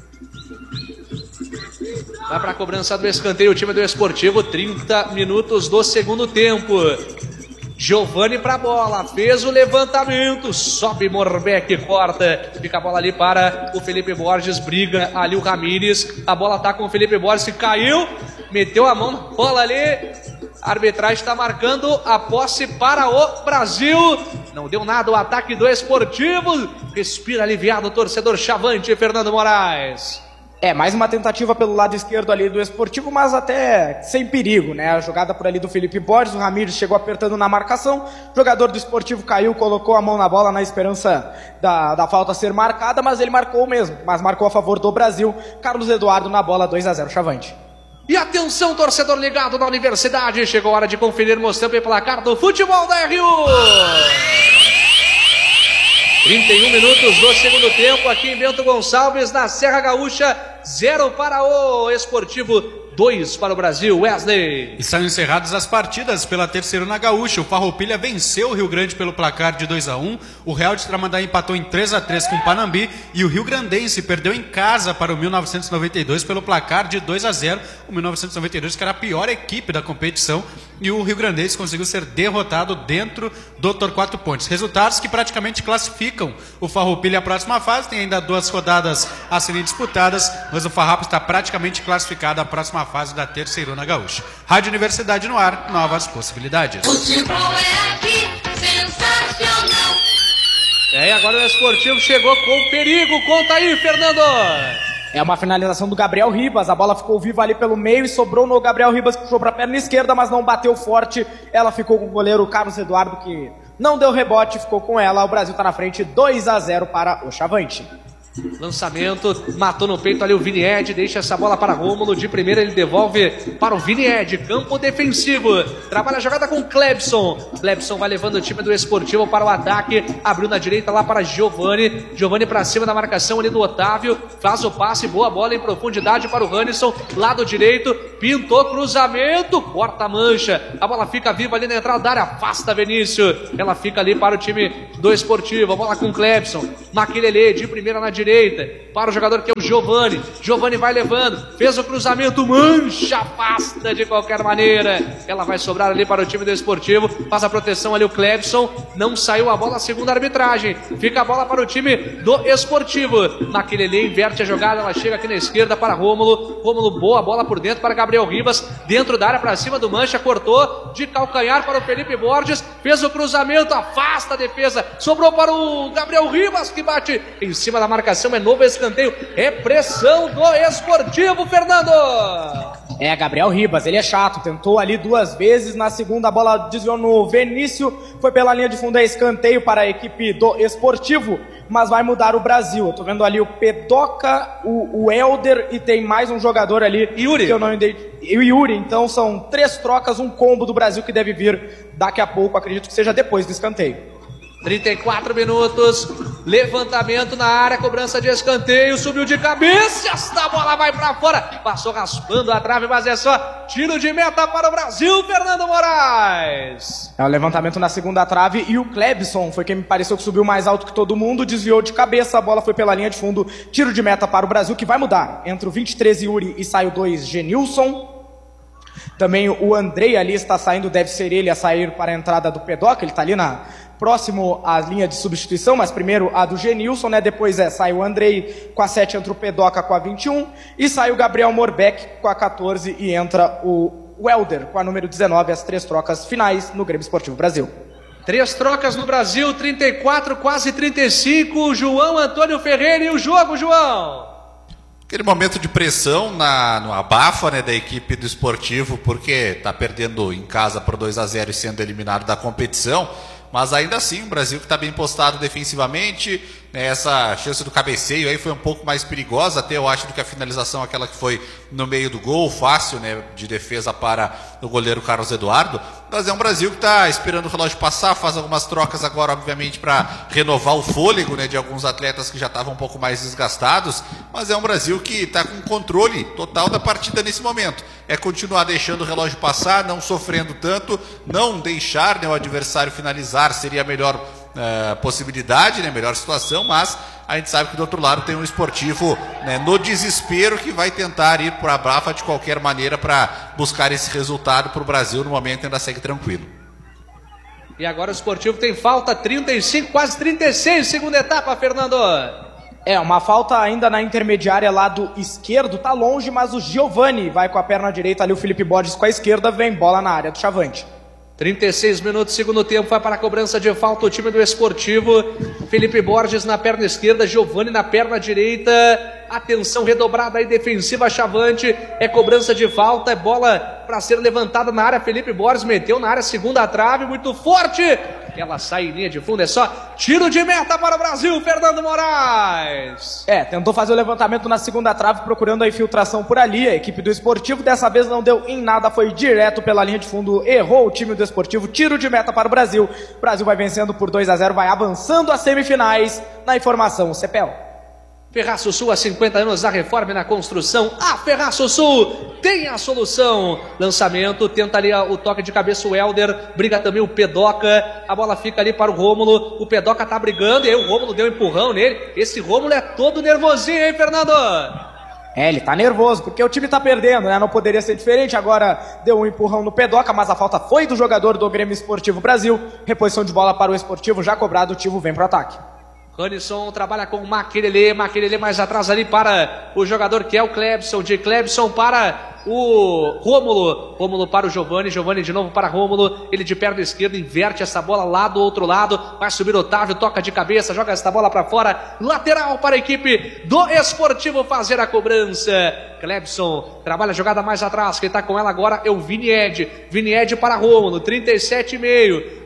Vai para a cobrança do escanteio o time do Esportivo, trinta minutos do segundo tempo. Giovani para a bola, fez o levantamento, sobe Morbeck, corta, fica a bola ali para o Felipe Borges, briga ali o Ramires, a bola tá com o Felipe Borges, que caiu, meteu a mão na bola ali, a arbitragem está marcando a posse para o Brasil, não deu nada o ataque do Esportivo, respira aliviado o torcedor Chavante, Fernando Moraes. É, mais uma tentativa pelo lado esquerdo ali do Esportivo, mas até sem perigo, né? A jogada por ali do Felipe Borges, o Ramires chegou apertando na marcação, o jogador do Esportivo caiu, colocou a mão na bola na esperança da, da falta ser marcada, mas ele marcou mesmo, mas marcou a favor do Brasil. Carlos Eduardo na bola, dois a zero, Chavante. E atenção, torcedor ligado na Universidade, chegou a hora de conferirmos também o placar do futebol da R U. trinta e um minutos do segundo tempo aqui em Bento Gonçalves, na Serra Gaúcha, zero para o Esportivo, dois para o Brasil. Wesley. E são encerradas as partidas pela Terceirona Gaúcha. O Farroupilha venceu o Rio Grande pelo placar de dois a um. O Real de Tramandaí empatou em três a três com o Panambi. E o Rio Grandense perdeu em casa para o mil novecentos e noventa e dois pelo placar de dois a zero. O mil novecentos e noventa e dois, que era a pior equipe da competição. E o Rio Grandense conseguiu ser derrotado dentro do Torquato Pontes. Resultados que praticamente classificam o Farroupilha à próxima fase. Tem ainda duas rodadas a serem disputadas, mas o Farrapo está praticamente classificado à próxima fase da Terceirona Gaúcha. Rádio Universidade no ar, novas possibilidades. Futebol é aqui, sensacional. É, e agora o Esportivo chegou com perigo. Conta aí, Fernando. É uma finalização do Gabriel Ribas, a bola ficou viva ali pelo meio e sobrou no Gabriel Ribas, que puxou para a perna esquerda, mas não bateu forte. Ela ficou com o goleiro Carlos Eduardo, que não deu rebote, ficou com ela. O Brasil está na frente dois a zero para o Chavante. Lançamento, matou no peito ali o Vini Ed, deixa essa bola para Rômulo, de primeira ele devolve para o Vini Ed, campo defensivo, trabalha a jogada com Clebson, Clebson vai levando o time do Esportivo para o ataque, abriu na direita lá para Giovani, Giovani para cima da marcação ali do Otávio, faz o passe, boa bola em profundidade para o Ranison, lado direito, pintou cruzamento, corta a mancha, a bola fica viva ali na entrada da área, afasta Vinícius, ela fica ali para o time do Esportivo, a bola com Clebson, Maquilele de primeira na direita, para o jogador que é o Giovani, Giovani vai levando, fez o cruzamento, mancha, afasta de qualquer maneira, ela vai sobrar ali para o time do Esportivo, faz a proteção ali o Clebson, não saiu a bola, segunda arbitragem, fica a bola para o time do Esportivo, Maquilele inverte a jogada, ela chega aqui na esquerda para Rômulo, Rômulo boa bola por dentro para Gabriel Ribas, dentro da área para cima do Mancha, cortou de calcanhar para o Felipe Borges, fez o cruzamento, afasta a defesa, sobrou para o Gabriel Ribas que bate em cima da marcação, é novo escanteio, é pressão do Esportivo, Fernando. É, Gabriel Ribas, ele é chato, tentou ali duas vezes, na segunda a bola desviou no Vinícius, foi pela linha de fundo, é escanteio para a equipe do Esportivo, mas vai mudar o Brasil. Eu tô vendo ali o Pedoca, o, o Helder e tem mais um jogador ali. Yuri. Que eu não entendi. E o Yuri, então são três trocas, um combo do Brasil que deve vir daqui a pouco, acredito que seja depois do escanteio. trinta e quatro minutos, levantamento na área, cobrança de escanteio, subiu de cabeça, esta bola vai pra fora, passou raspando a trave, mas é só tiro de meta para o Brasil, Fernando Moraes. É o levantamento na segunda trave e o Clebson foi quem me pareceu que subiu mais alto que todo mundo, desviou de cabeça, a bola foi pela linha de fundo, tiro de meta para o Brasil que vai mudar, entre o vinte e três Yuri e sai o dois Genilson. Também o Andrei ali está saindo, deve ser ele a sair para a entrada do Pedoca, ele está ali na... próximo à linha de substituição, mas primeiro a do Genilson, né? Depois é, sai o Andrei com a sete, entra o Pedoca com a vinte e um, e sai o Gabriel Morbeck com a catorze e entra o Welder com a número dezenove, as três trocas finais no Grêmio Esportivo Brasil. Três trocas no Brasil, trinta e quatro, quase trinta e cinco, João Antônio Ferreira e o jogo, João! Aquele momento de pressão na, no abafa, né, da equipe do Esportivo, porque está perdendo em casa por dois a zero e sendo eliminado da competição. Mas ainda assim, o Brasil que está bem postado defensivamente, né, essa chance do cabeceio aí foi um pouco mais perigosa, até eu acho, do que a finalização, aquela que foi no meio do gol, fácil, né, de defesa para o goleiro Carlos Eduardo. Mas é um Brasil que está esperando o relógio passar, faz algumas trocas agora, obviamente, para renovar o fôlego, né, de alguns atletas que já estavam um pouco mais desgastados, mas é um Brasil que está com controle total da partida nesse momento. É continuar deixando o relógio passar, não sofrendo tanto, não deixar, né, o adversário finalizar, seria a melhor uh, possibilidade, né, melhor situação, mas a gente sabe que do outro lado tem um Esportivo, né, no desespero, que vai tentar ir para a Brafa de qualquer maneira para buscar esse resultado para o Brasil. No momento ainda segue tranquilo. E agora o Esportivo tem falta, trinta e cinco, quase trinta e seis, segunda etapa, Fernando. É, uma falta ainda na intermediária, lado esquerdo, tá longe, mas o Giovani vai com a perna direita ali, o Felipe Borges com a esquerda, vem bola na área do Chavante. trinta e seis minutos, segundo tempo, vai para a cobrança de falta o time do Esportivo. Felipe Borges na perna esquerda, Giovani na perna direita. Atenção redobrada aí, defensiva Chavante. É cobrança de falta, é bola para ser levantada na área. Felipe Borges meteu na área, segunda trave, muito forte. Ela sai em linha de fundo, é só tiro de meta para o Brasil, Fernando Moraes. É, tentou fazer o levantamento na segunda trave, procurando a infiltração por ali. A equipe do Esportivo dessa vez não deu em nada, foi direto pela linha de fundo, errou o time do Esportivo, tiro de meta para o Brasil. O Brasil vai vencendo por dois a zero, vai avançando às semifinais. Na informação, o Cepel. Ferraço Sul, há cinquenta anos da reforma e na construção. A Ferraço Sul tem a solução. Lançamento, tenta ali o toque de cabeça o Helder, briga também o Pedoca, a bola fica ali para o Rômulo, o Pedoca tá brigando e aí o Rômulo deu um empurrão nele. Esse Rômulo é todo nervosinho, hein, Fernando? É, ele tá nervoso, porque o time tá perdendo, né? Não poderia ser diferente. Agora deu um empurrão no Pedoca, mas a falta foi do jogador do Grêmio Esportivo Brasil. Reposição de bola para o Esportivo, já cobrado, o Tivo vem pro ataque. Ranison trabalha com o Maquilele, Maquilele mais atrás ali para o jogador que é o Clebson, de Clebson para o Rômulo, Rômulo para o Giovani, Giovani de novo para Rômulo, ele de perna esquerda, inverte essa bola lá do outro lado, vai subir Otávio, toca de cabeça, joga essa bola para fora, lateral para a equipe do Esportivo fazer a cobrança. Clebson trabalha a jogada mais atrás, quem está com ela agora é o Vini Ed, Vini Ed para Rômulo, trinta e sete e meio,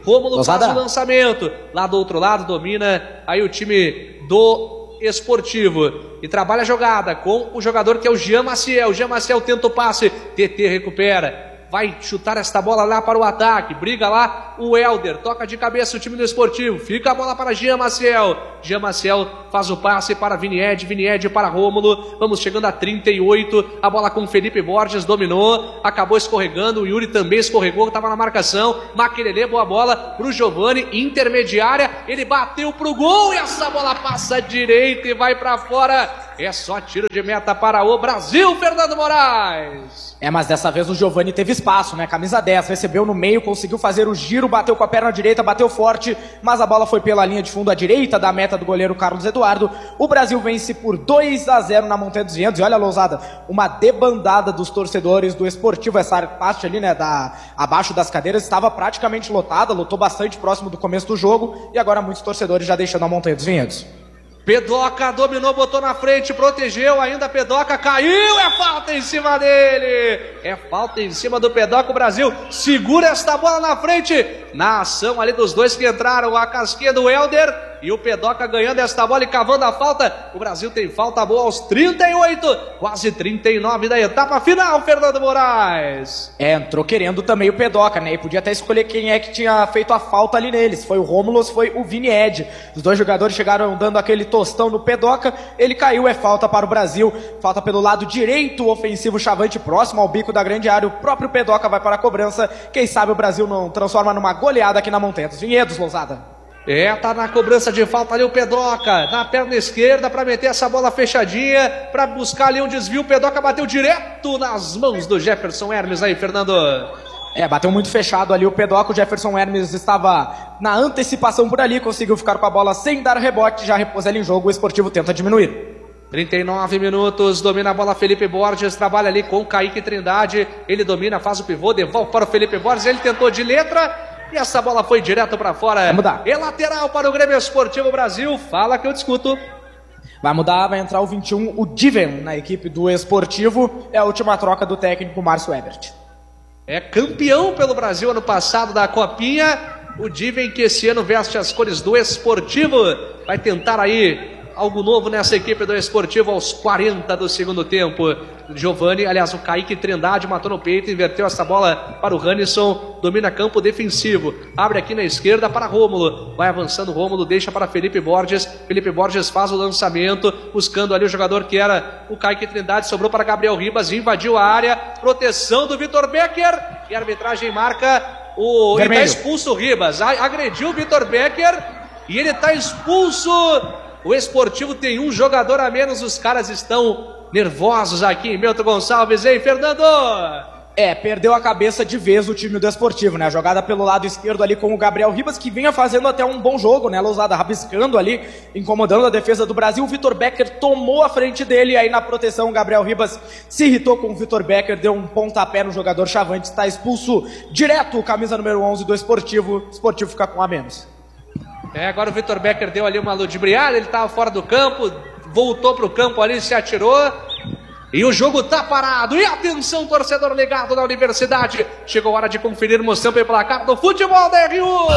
Rômulo faz Losada. o lançamento. Lá do outro lado domina aí o time do Esportivo. E trabalha a jogada com o jogador que é o Jean Maciel. Jean Maciel tenta o passe. T T recupera. Vai chutar esta bola lá para o ataque. Briga lá o Helder. Toca de cabeça o time do Esportivo. Fica a bola para Jean Maciel. Jean Maciel faz o passe para Vinied. Vinied para Rômulo. Vamos chegando a trinta e oito. A bola com Felipe Borges. Dominou. Acabou escorregando. O Yuri também escorregou. Estava na marcação. Maquelele, boa bola para o Giovani. Intermediária. Ele bateu para o gol. E essa bola passa direita e vai para fora. É só tiro de meta para o Brasil, Fernando Moraes. É, mas dessa vez o Giovani teve espaço, né? Camisa dez, recebeu no meio, conseguiu fazer o giro, bateu com a perna direita, bateu forte, mas a bola foi pela linha de fundo à direita da meta do goleiro Carlos Eduardo. O Brasil vence por dois a zero na Montanha dos Vinhedos. E olha, Lousada, uma debandada dos torcedores do Esportivo. Essa parte ali, né, da, abaixo das cadeiras, estava praticamente lotada, lotou bastante próximo do começo do jogo, e agora muitos torcedores já deixando a Montanha dos Vinhedos. Pedoca dominou, botou na frente, protegeu, ainda Pedoca caiu, é falta em cima dele, é falta em cima do Pedoca. O Brasil segura esta bola na frente, na ação ali dos dois que entraram, a casquinha do Helder e o Pedoca ganhando esta bola e cavando a falta. O Brasil tem falta boa aos trinta e oito, quase trinta e nove da etapa final, Fernando Moraes. É, entrou querendo também o Pedoca, né? E podia até escolher quem é que tinha feito a falta ali neles. Foi o Rômulo ou foi o Vinied. Os dois jogadores chegaram dando aquele tostão no Pedoca. Ele caiu, é falta para o Brasil. Falta pelo lado direito, o ofensivo Chavante próximo ao bico da grande área. O próprio Pedoca vai para a cobrança. Quem sabe o Brasil não transforma numa goleada aqui na Montanha dos Vinhedos, Lousada. É, tá na cobrança de falta ali o Pedoca, na perna esquerda para meter essa bola fechadinha, para buscar ali um desvio. O Pedoca bateu direto nas mãos do Jefferson Hermes aí, Fernando. É, bateu muito fechado ali o Pedoca. O Jefferson Hermes estava na antecipação por ali, conseguiu ficar com a bola sem dar rebote, já repôs ela em jogo. O Esportivo tenta diminuir. trinta e nove minutos, domina a bola Felipe Borges, trabalha ali com o Kaique Trindade, ele domina, faz o pivô, devolve para o Felipe Borges, ele tentou de letra e essa bola foi direto para fora. Vai mudar. É lateral para o Grêmio Esportivo Brasil, fala que eu discuto. Vai mudar, vai entrar o vinte e um, o Diven, na equipe do Esportivo. É a última troca do técnico Márcio Ebert. É campeão pelo Brasil ano passado da Copinha, o Diven que esse ano veste as cores do Esportivo, vai tentar aí algo novo nessa equipe do Esportivo aos quarenta do segundo tempo. Giovani, aliás, o Kaique Trindade matou no peito, inverteu essa bola para o Rannisson, domina campo defensivo, abre aqui na esquerda para Rômulo, vai avançando Rômulo, deixa para Felipe Borges, Felipe Borges faz o lançamento, buscando ali o jogador que era o Kaique Trindade, sobrou para Gabriel Ribas, invadiu a área, proteção do Vitor Becker, e a arbitragem marca o... Ele está expulso o Ribas, agrediu o Vitor Becker, e ele está expulso. O Esportivo tem um jogador a menos, os caras estão nervosos aqui em Milton Gonçalves, hein, Fernando? É, perdeu a cabeça de vez o time do Esportivo, né? A jogada pelo lado esquerdo ali com o Gabriel Ribas, que vinha fazendo até um bom jogo, né, Lousada? Rabiscando ali, incomodando a defesa do Brasil. O Vitor Becker tomou a frente dele, aí na proteção o Gabriel Ribas se irritou com o Vitor Becker, deu um pontapé no jogador Chavante, está expulso direto, camisa número onze do Esportivo. O Esportivo fica com um a menos. É, agora o Vitor Becker deu ali uma ludibriada, ele estava fora do campo, voltou para o campo ali, se atirou e o jogo tá parado. E atenção, torcedor ligado na Universidade, chegou a hora de conferirmos sempre o placar do futebol da R U.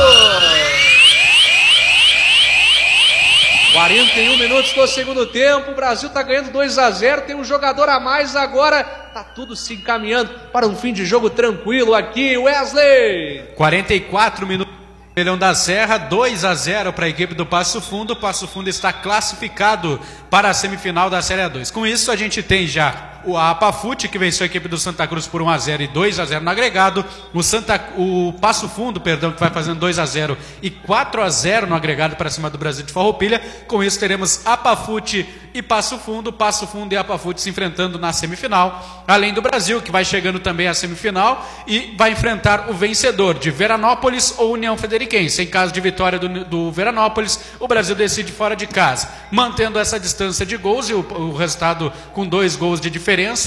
quarenta e um minutos do segundo tempo, o Brasil tá ganhando dois a zero, tem um jogador a mais agora, tá tudo se encaminhando para um fim de jogo tranquilo aqui, Wesley. quarenta e quatro minutos. Milhão da Serra, dois a zero para a equipe do Passo Fundo. O Passo Fundo está classificado para a semifinal da Série A dois. Com isso, a gente tem já o Apafute, que venceu a equipe do Santa Cruz por um a zero e dois a zero no agregado. O, Santa, o Passo Fundo, perdão, que vai fazendo dois a zero e quatro a zero no agregado para cima do Brasil de Farroupilha. Com isso, teremos Apafute e Passo Fundo. Passo Fundo e Apafute se enfrentando na semifinal. Além do Brasil, que vai chegando também à semifinal e vai enfrentar o vencedor de Veranópolis ou União Frederiquense. Em caso de vitória do, do Veranópolis, o Brasil decide fora de casa, mantendo essa distância de gols e o, o resultado com dois gols de diferença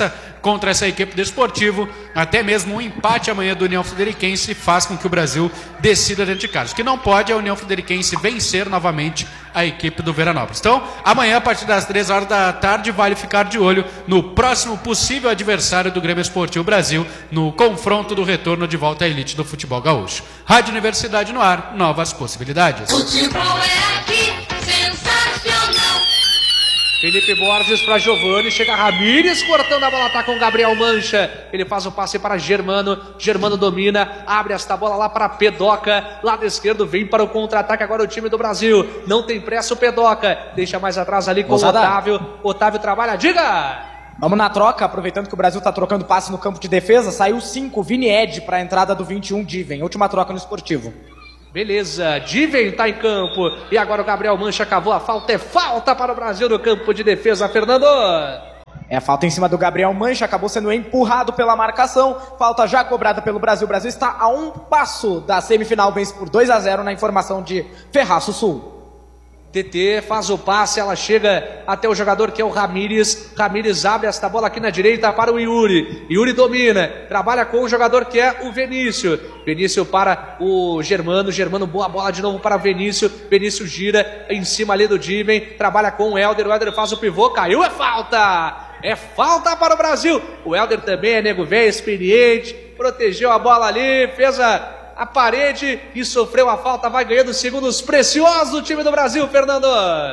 contra essa equipe do Esportivo. Até mesmo um empate amanhã do União Frederiquense faz com que o Brasil decida dentro de casa. O que não pode é a União Frederiquense vencer novamente a equipe do Veranópolis. Então, amanhã, a partir das três horas da tarde, vale ficar de olho no próximo possível adversário do Grêmio Esportivo Brasil, no confronto do retorno de volta à elite do futebol gaúcho. Rádio Universidade no ar, novas possibilidades. Futebol é aqui, sensacional. Felipe Borges para Giovani, chega Ramírez cortando a bola, tá com Gabriel Mancha, ele faz o passe para Germano, Germano domina, abre esta bola lá para Pedoca, lado esquerdo vem para o contra-ataque agora o time do Brasil, não tem pressa o Pedoca, deixa mais atrás ali com Moçada. o Otávio, Otávio trabalha, diga! Vamos na troca, aproveitando que o Brasil tá trocando passe no campo de defesa, saiu cinco, Vini Ed para a entrada do vinte e um, Diven, última troca no Esportivo. Beleza, Diven tá em campo, e agora o Gabriel Mancha cavou a falta, é falta para o Brasil no campo de defesa, Fernando! É, falta em cima do Gabriel Mancha, acabou sendo empurrado pela marcação, falta já cobrada pelo Brasil, o Brasil está a um passo da semifinal, vence por dois a zero na informação de Ferraço Sul. T T faz o passe, ela chega até o jogador que é o Ramírez. Ramírez abre esta bola aqui na direita para o Yuri. Yuri domina, trabalha com o jogador que é o Vinícius. Vinícius para o Germano. Germano, boa bola de novo para o Vinícius. Vinícius gira em cima ali do Diven. Trabalha com o Helder. O Helder faz o pivô, caiu, é falta! É falta para o Brasil. O Helder também é nego velho, experiente. Protegeu a bola ali, fez a. a parede e sofreu a falta, vai ganhando segundos preciosos do time do Brasil, Fernando.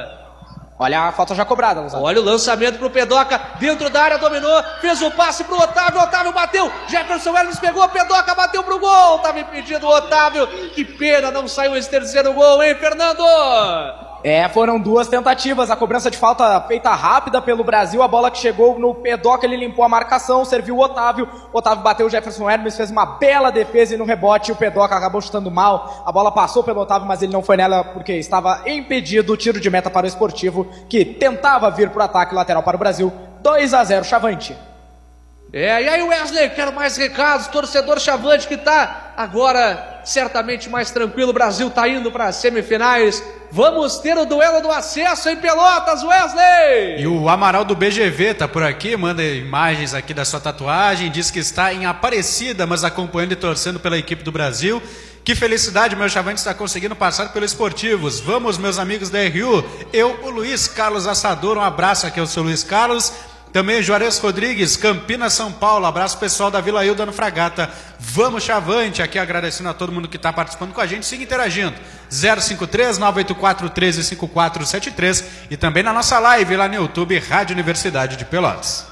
Olha a falta já cobrada, Luzado. Olha o lançamento pro Pedoca, dentro da área, dominou, fez o passe pro Otávio, Otávio bateu, Jefferson Hermes pegou, Pedoca bateu pro gol, tava impedido o Otávio, que pena, não saiu esse terceiro gol, hein, Fernando? É, foram duas tentativas, a cobrança de falta feita rápida pelo Brasil, a bola que chegou no Pedoca, ele limpou a marcação, serviu o Otávio, o Otávio bateu o Jefferson Hermes, fez uma bela defesa e no rebote o Pedoca acabou chutando mal, a bola passou pelo Otávio, mas ele não foi nela porque estava impedido, tiro de meta para o Esportivo, que tentava vir para o ataque lateral para o Brasil, dois a zero, Chavante. É, e aí Wesley, quero mais recados, torcedor Chavante que tá agora certamente mais tranquilo, o Brasil tá indo para as semifinais, vamos ter o duelo do acesso em Pelotas, Wesley! E o Amaral do B G V tá por aqui, manda imagens aqui da sua tatuagem, diz que está em Aparecida, mas acompanhando e torcendo pela equipe do Brasil. Que felicidade, meu Chavante está conseguindo passar pelo Esportivos. Vamos, meus amigos da R U, eu, o Luiz Carlos Assador, um abraço aqui ao seu Luiz Carlos. Também Juarez Rodrigues, Campinas, São Paulo. Abraço pessoal da Vila Hilda no Fragata. Vamos, Chavante. Aqui agradecendo a todo mundo que está participando com a gente. Siga interagindo. zero cinco três, nove oito quatro, um três cinco quatro sete três. E também na nossa live lá no YouTube, Rádio Universidade de Pelotas.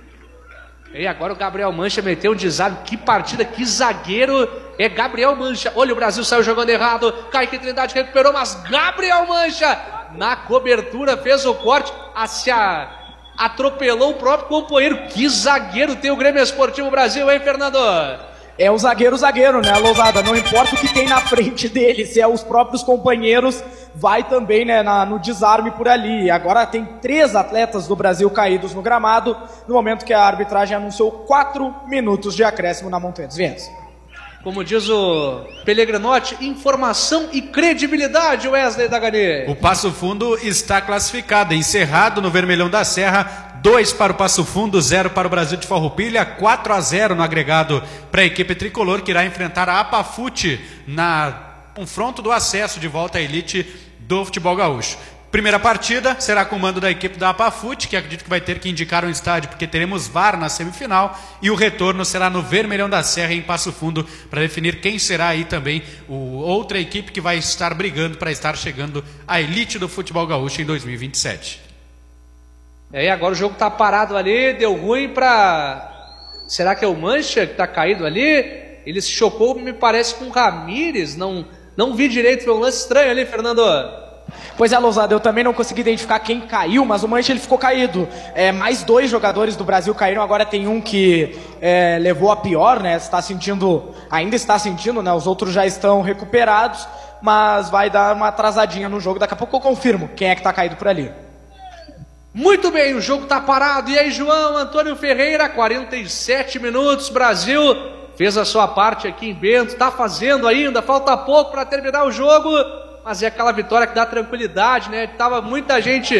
E agora o Gabriel Mancha meteu um desarme. Que partida, que zagueiro é Gabriel Mancha. Olha, o Brasil saiu jogando errado. Kaique Trindade recuperou, mas Gabriel Mancha na cobertura fez o corte. Hacia... atropelou o próprio companheiro. Que zagueiro tem o Grêmio Esportivo Brasil, hein, Fernando? É o zagueiro, zagueiro, né, Lousada? Não importa o que tem na frente dele, se é os próprios companheiros, vai também, né, na, no desarme por ali. Agora tem três atletas do Brasil caídos no gramado, no momento que a arbitragem anunciou quatro minutos de acréscimo na Montanha dos Ventos. Como diz o Pellegrinotti, informação e credibilidade, Wesley Dagani. O Passo Fundo está classificado, encerrado no Vermelhão da Serra. dois para o Passo Fundo, zero para o Brasil de Farroupilha, quatro a zero no agregado para a equipe tricolor, que irá enfrentar a Apafute na confronto do acesso de volta à elite do futebol gaúcho. Primeira partida será com o mando da equipe da Apafute, que acredito que vai ter que indicar um estádio, porque teremos V A R na semifinal, e o retorno será no Vermelhão da Serra, em Passo Fundo, para definir quem será aí também o, outra equipe que vai estar brigando para estar chegando à elite do futebol gaúcho em dois mil e vinte e sete. É, agora o jogo tá parado ali, deu ruim pra... Será que é o Mancha que tá caído ali? Ele se chocou, me parece, com o Ramírez, não, não vi direito, foi um lance estranho ali, Fernando. Pois é, Lousada, eu também não consegui identificar quem caiu, mas o Mancha ele ficou caído. É, mais dois jogadores do Brasil caíram, agora tem um que é, levou a pior, né? Está sentindo, ainda está sentindo, né? Os outros já estão recuperados, mas vai dar uma atrasadinha no jogo. Daqui a pouco eu confirmo quem é que está caído por ali. Muito bem, o jogo tá parado. E aí, João Antônio Ferreira, quarenta e sete minutos, Brasil fez a sua parte aqui em Bento, tá fazendo ainda, falta pouco para terminar o jogo, mas é aquela vitória que dá tranquilidade, né? Tava muita gente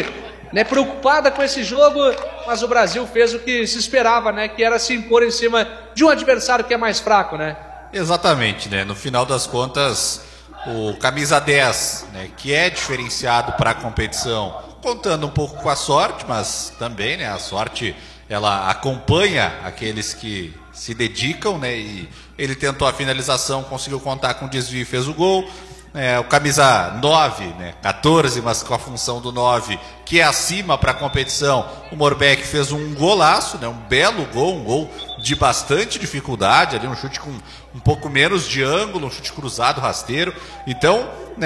né, preocupada com esse jogo, mas o Brasil fez o que se esperava, né, que era se impor em cima de um adversário que é mais fraco, né? Exatamente, né? No final das contas, o camisa dez, né, que é diferenciado para a competição, contando um pouco com a sorte, mas também, né, a sorte ela acompanha aqueles que se dedicam, né? E ele tentou a finalização, conseguiu contar com o desvio e fez o gol. É, o camisa nove, né, quatorze, mas com a função do nove, que é acima para a competição, o Morbeck fez um golaço, né, um belo gol, um gol de bastante dificuldade, ali um chute com um pouco menos de ângulo, um chute cruzado, rasteiro. Então,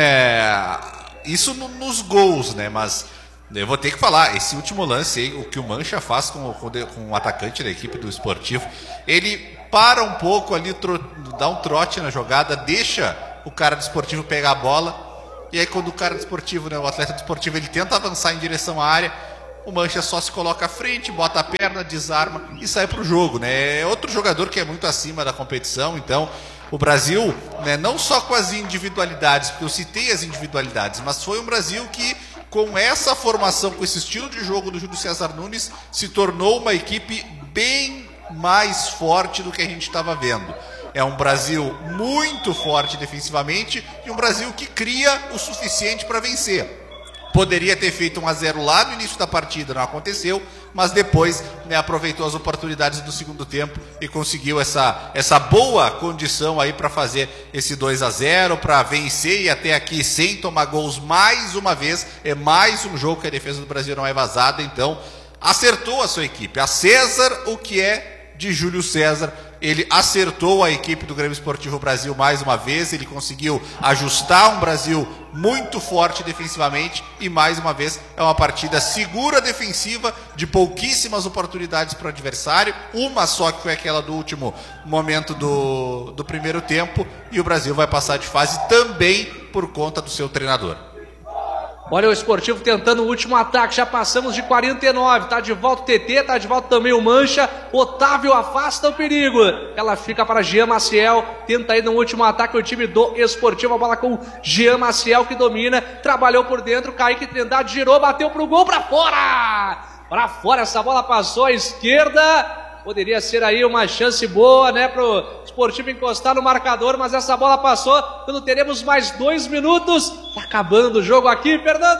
é, isso no, nos gols, né, mas eu vou ter que falar, esse último lance aí, o que o Mancha faz com, com, com o atacante da equipe do Esportivo, ele para um pouco ali, tro, dá um trote na jogada, deixa o cara do Esportivo pegar a bola, e aí quando o cara do Esportivo, né, o atleta do Esportivo, ele tenta avançar em direção à área, o Mancha só se coloca à frente, bota a perna, desarma e sai pro jogo, né? É outro jogador que é muito acima da competição. Então o Brasil, né, não só com as individualidades, porque eu citei as individualidades, mas foi um Brasil que, com essa formação, com esse estilo de jogo do Júlio César Nunes, se tornou uma equipe bem mais forte do que a gente estava vendo. É um Brasil muito forte defensivamente e um Brasil que cria o suficiente para vencer. Poderia ter feito um a zero lá no início da partida, não aconteceu, mas depois, né, aproveitou as oportunidades do segundo tempo e conseguiu essa, essa boa condição aí para fazer esse dois a zero, para vencer e até aqui sem tomar gols mais uma vez. É mais um jogo que a defesa do Brasil não é vazada, então acertou a sua equipe. A César, o que é de Júlio César, ele acertou a equipe do Grêmio Esportivo Brasil mais uma vez, ele conseguiu ajustar um Brasil muito forte defensivamente e mais uma vez é uma partida segura defensiva, de pouquíssimas oportunidades para o adversário, uma só que foi aquela do último momento do, do primeiro tempo, e o Brasil vai passar de fase também por conta do seu treinador. Olha o Esportivo tentando o último ataque, já passamos de quarenta e nove, tá de volta o T T, tá de volta também o Mancha, Otávio afasta o perigo, ela fica para Jean Maciel, tenta aí no último ataque o time do Esportivo, a bola com Jean Maciel que domina, trabalhou por dentro, Kaique Trindade girou, bateu pro gol, para fora, para fora, essa bola passou à esquerda. Poderia ser aí uma chance boa, né, pro Esportivo encostar no marcador, mas essa bola passou. Quando teremos mais dois minutos, tá acabando o jogo aqui, Fernando.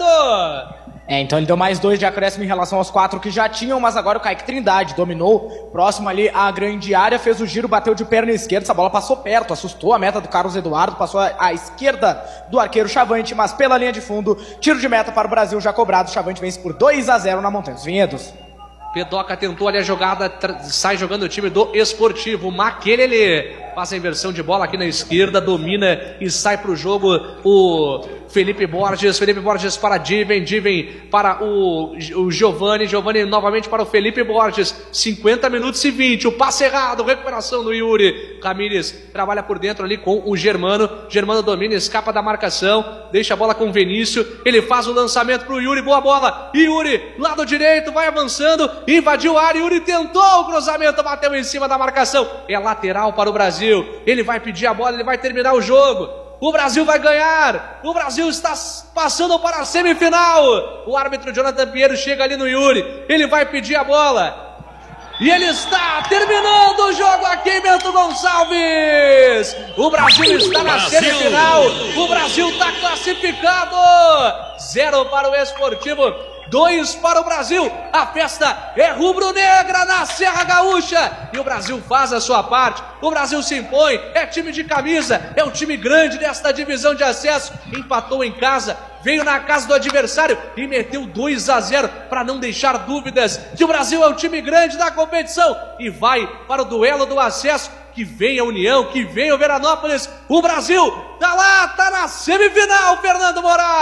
É, então ele deu mais dois de acréscimo em relação aos quatro que já tinham, mas agora o Kaique Trindade dominou, próximo ali à grande área, fez o giro, bateu de perna esquerda, essa bola passou perto, assustou a meta do Carlos Eduardo, passou à esquerda do arqueiro Chavante, mas pela linha de fundo, tiro de meta para o Brasil já cobrado, Chavante vence por dois a zero na Montanha dos Vinhedos. Pedoca tentou ali a jogada, sai jogando o time do Esportivo. Maquelele faz a inversão de bola aqui na esquerda, domina e sai para o jogo o Felipe Borges. Felipe Borges para Diven, Diven para o, o Giovani, Giovani novamente para o Felipe Borges. cinquenta minutos e vinte, o passe errado, recuperação do Yuri. Ramírez trabalha por dentro ali com o Germano. Germano domina, escapa da marcação, deixa a bola com o Vinícius. Ele faz o lançamento para o Yuri, boa bola. Yuri, lado direito, vai avançando, invadiu a área. Yuri tentou o cruzamento, bateu em cima da marcação. É lateral para o Brasil. Ele vai pedir a bola, ele vai terminar o jogo. O Brasil vai ganhar. O Brasil está passando para a semifinal. O árbitro Jonathan Pinheiro chega ali no Yuri. Ele vai pedir a bola. E ele está terminando o jogo aqui em Bento Gonçalves. O Brasil está na Brasil. semifinal. O Brasil está classificado. Zero para o Esportivo, dois para o Brasil. A festa é rubro-negra na Serra Gaúcha. E o Brasil faz a sua parte. O Brasil se impõe. É time de camisa. É um time grande desta divisão de acesso. Empatou em casa. Veio na casa do adversário e meteu dois a zero para não deixar dúvidas que o Brasil é um time grande da competição. E vai para o duelo do acesso. Que vem a União, que vem o Veranópolis. O Brasil tá lá, tá na semifinal, Fernando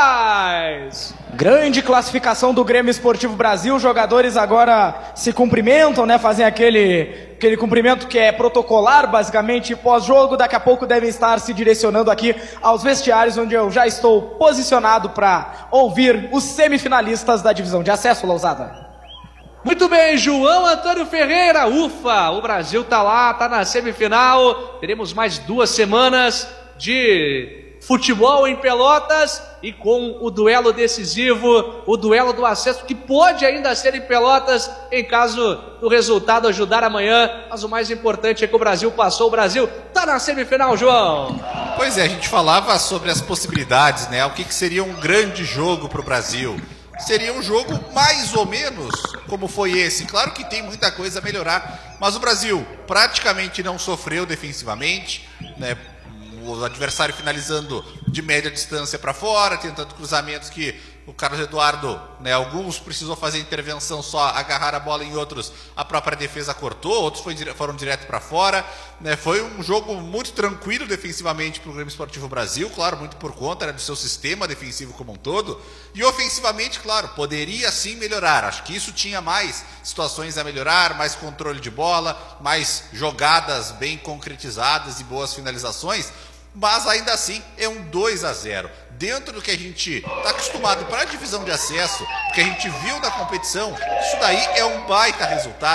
Moraes. Grande classificação do Grêmio Esportivo Brasil. Os jogadores agora se cumprimentam, né? Fazem aquele, aquele cumprimento que é protocolar, basicamente, pós-jogo. Daqui a pouco devem estar se direcionando aqui aos vestiários, onde eu já estou posicionado para ouvir os semifinalistas da divisão de acesso, Lousada. Muito bem, João Antônio Ferreira, ufa, o Brasil tá lá, tá na semifinal, teremos mais duas semanas de futebol em Pelotas e com o duelo decisivo, o duelo do acesso, que pode ainda ser em Pelotas, em caso do resultado ajudar amanhã. Mas o mais importante é que o Brasil passou, o Brasil está na semifinal, João. Pois é, a gente falava sobre as possibilidades, né? O que, que seria um grande jogo para o Brasil. Seria um jogo mais ou menos como foi esse. Claro que tem muita coisa a melhorar, mas o Brasil praticamente não sofreu defensivamente, né? O adversário finalizando de média distância para fora, tentando cruzamentos que o Carlos Eduardo, né, alguns precisou fazer intervenção só, agarrar a bola, em outros a própria defesa cortou, outros foi, foram direto para fora, né, foi um jogo muito tranquilo defensivamente para o Grêmio Esportivo Brasil, claro, muito por conta, né, do seu sistema defensivo como um todo, e ofensivamente, claro, poderia sim melhorar. Acho que isso tinha mais situações a melhorar, mais controle de bola, mais jogadas bem concretizadas e boas finalizações, mas ainda assim é um dois a zero. Dentro do que a gente está acostumado para a divisão de acesso, que a gente viu na competição, isso daí é um baita resultado.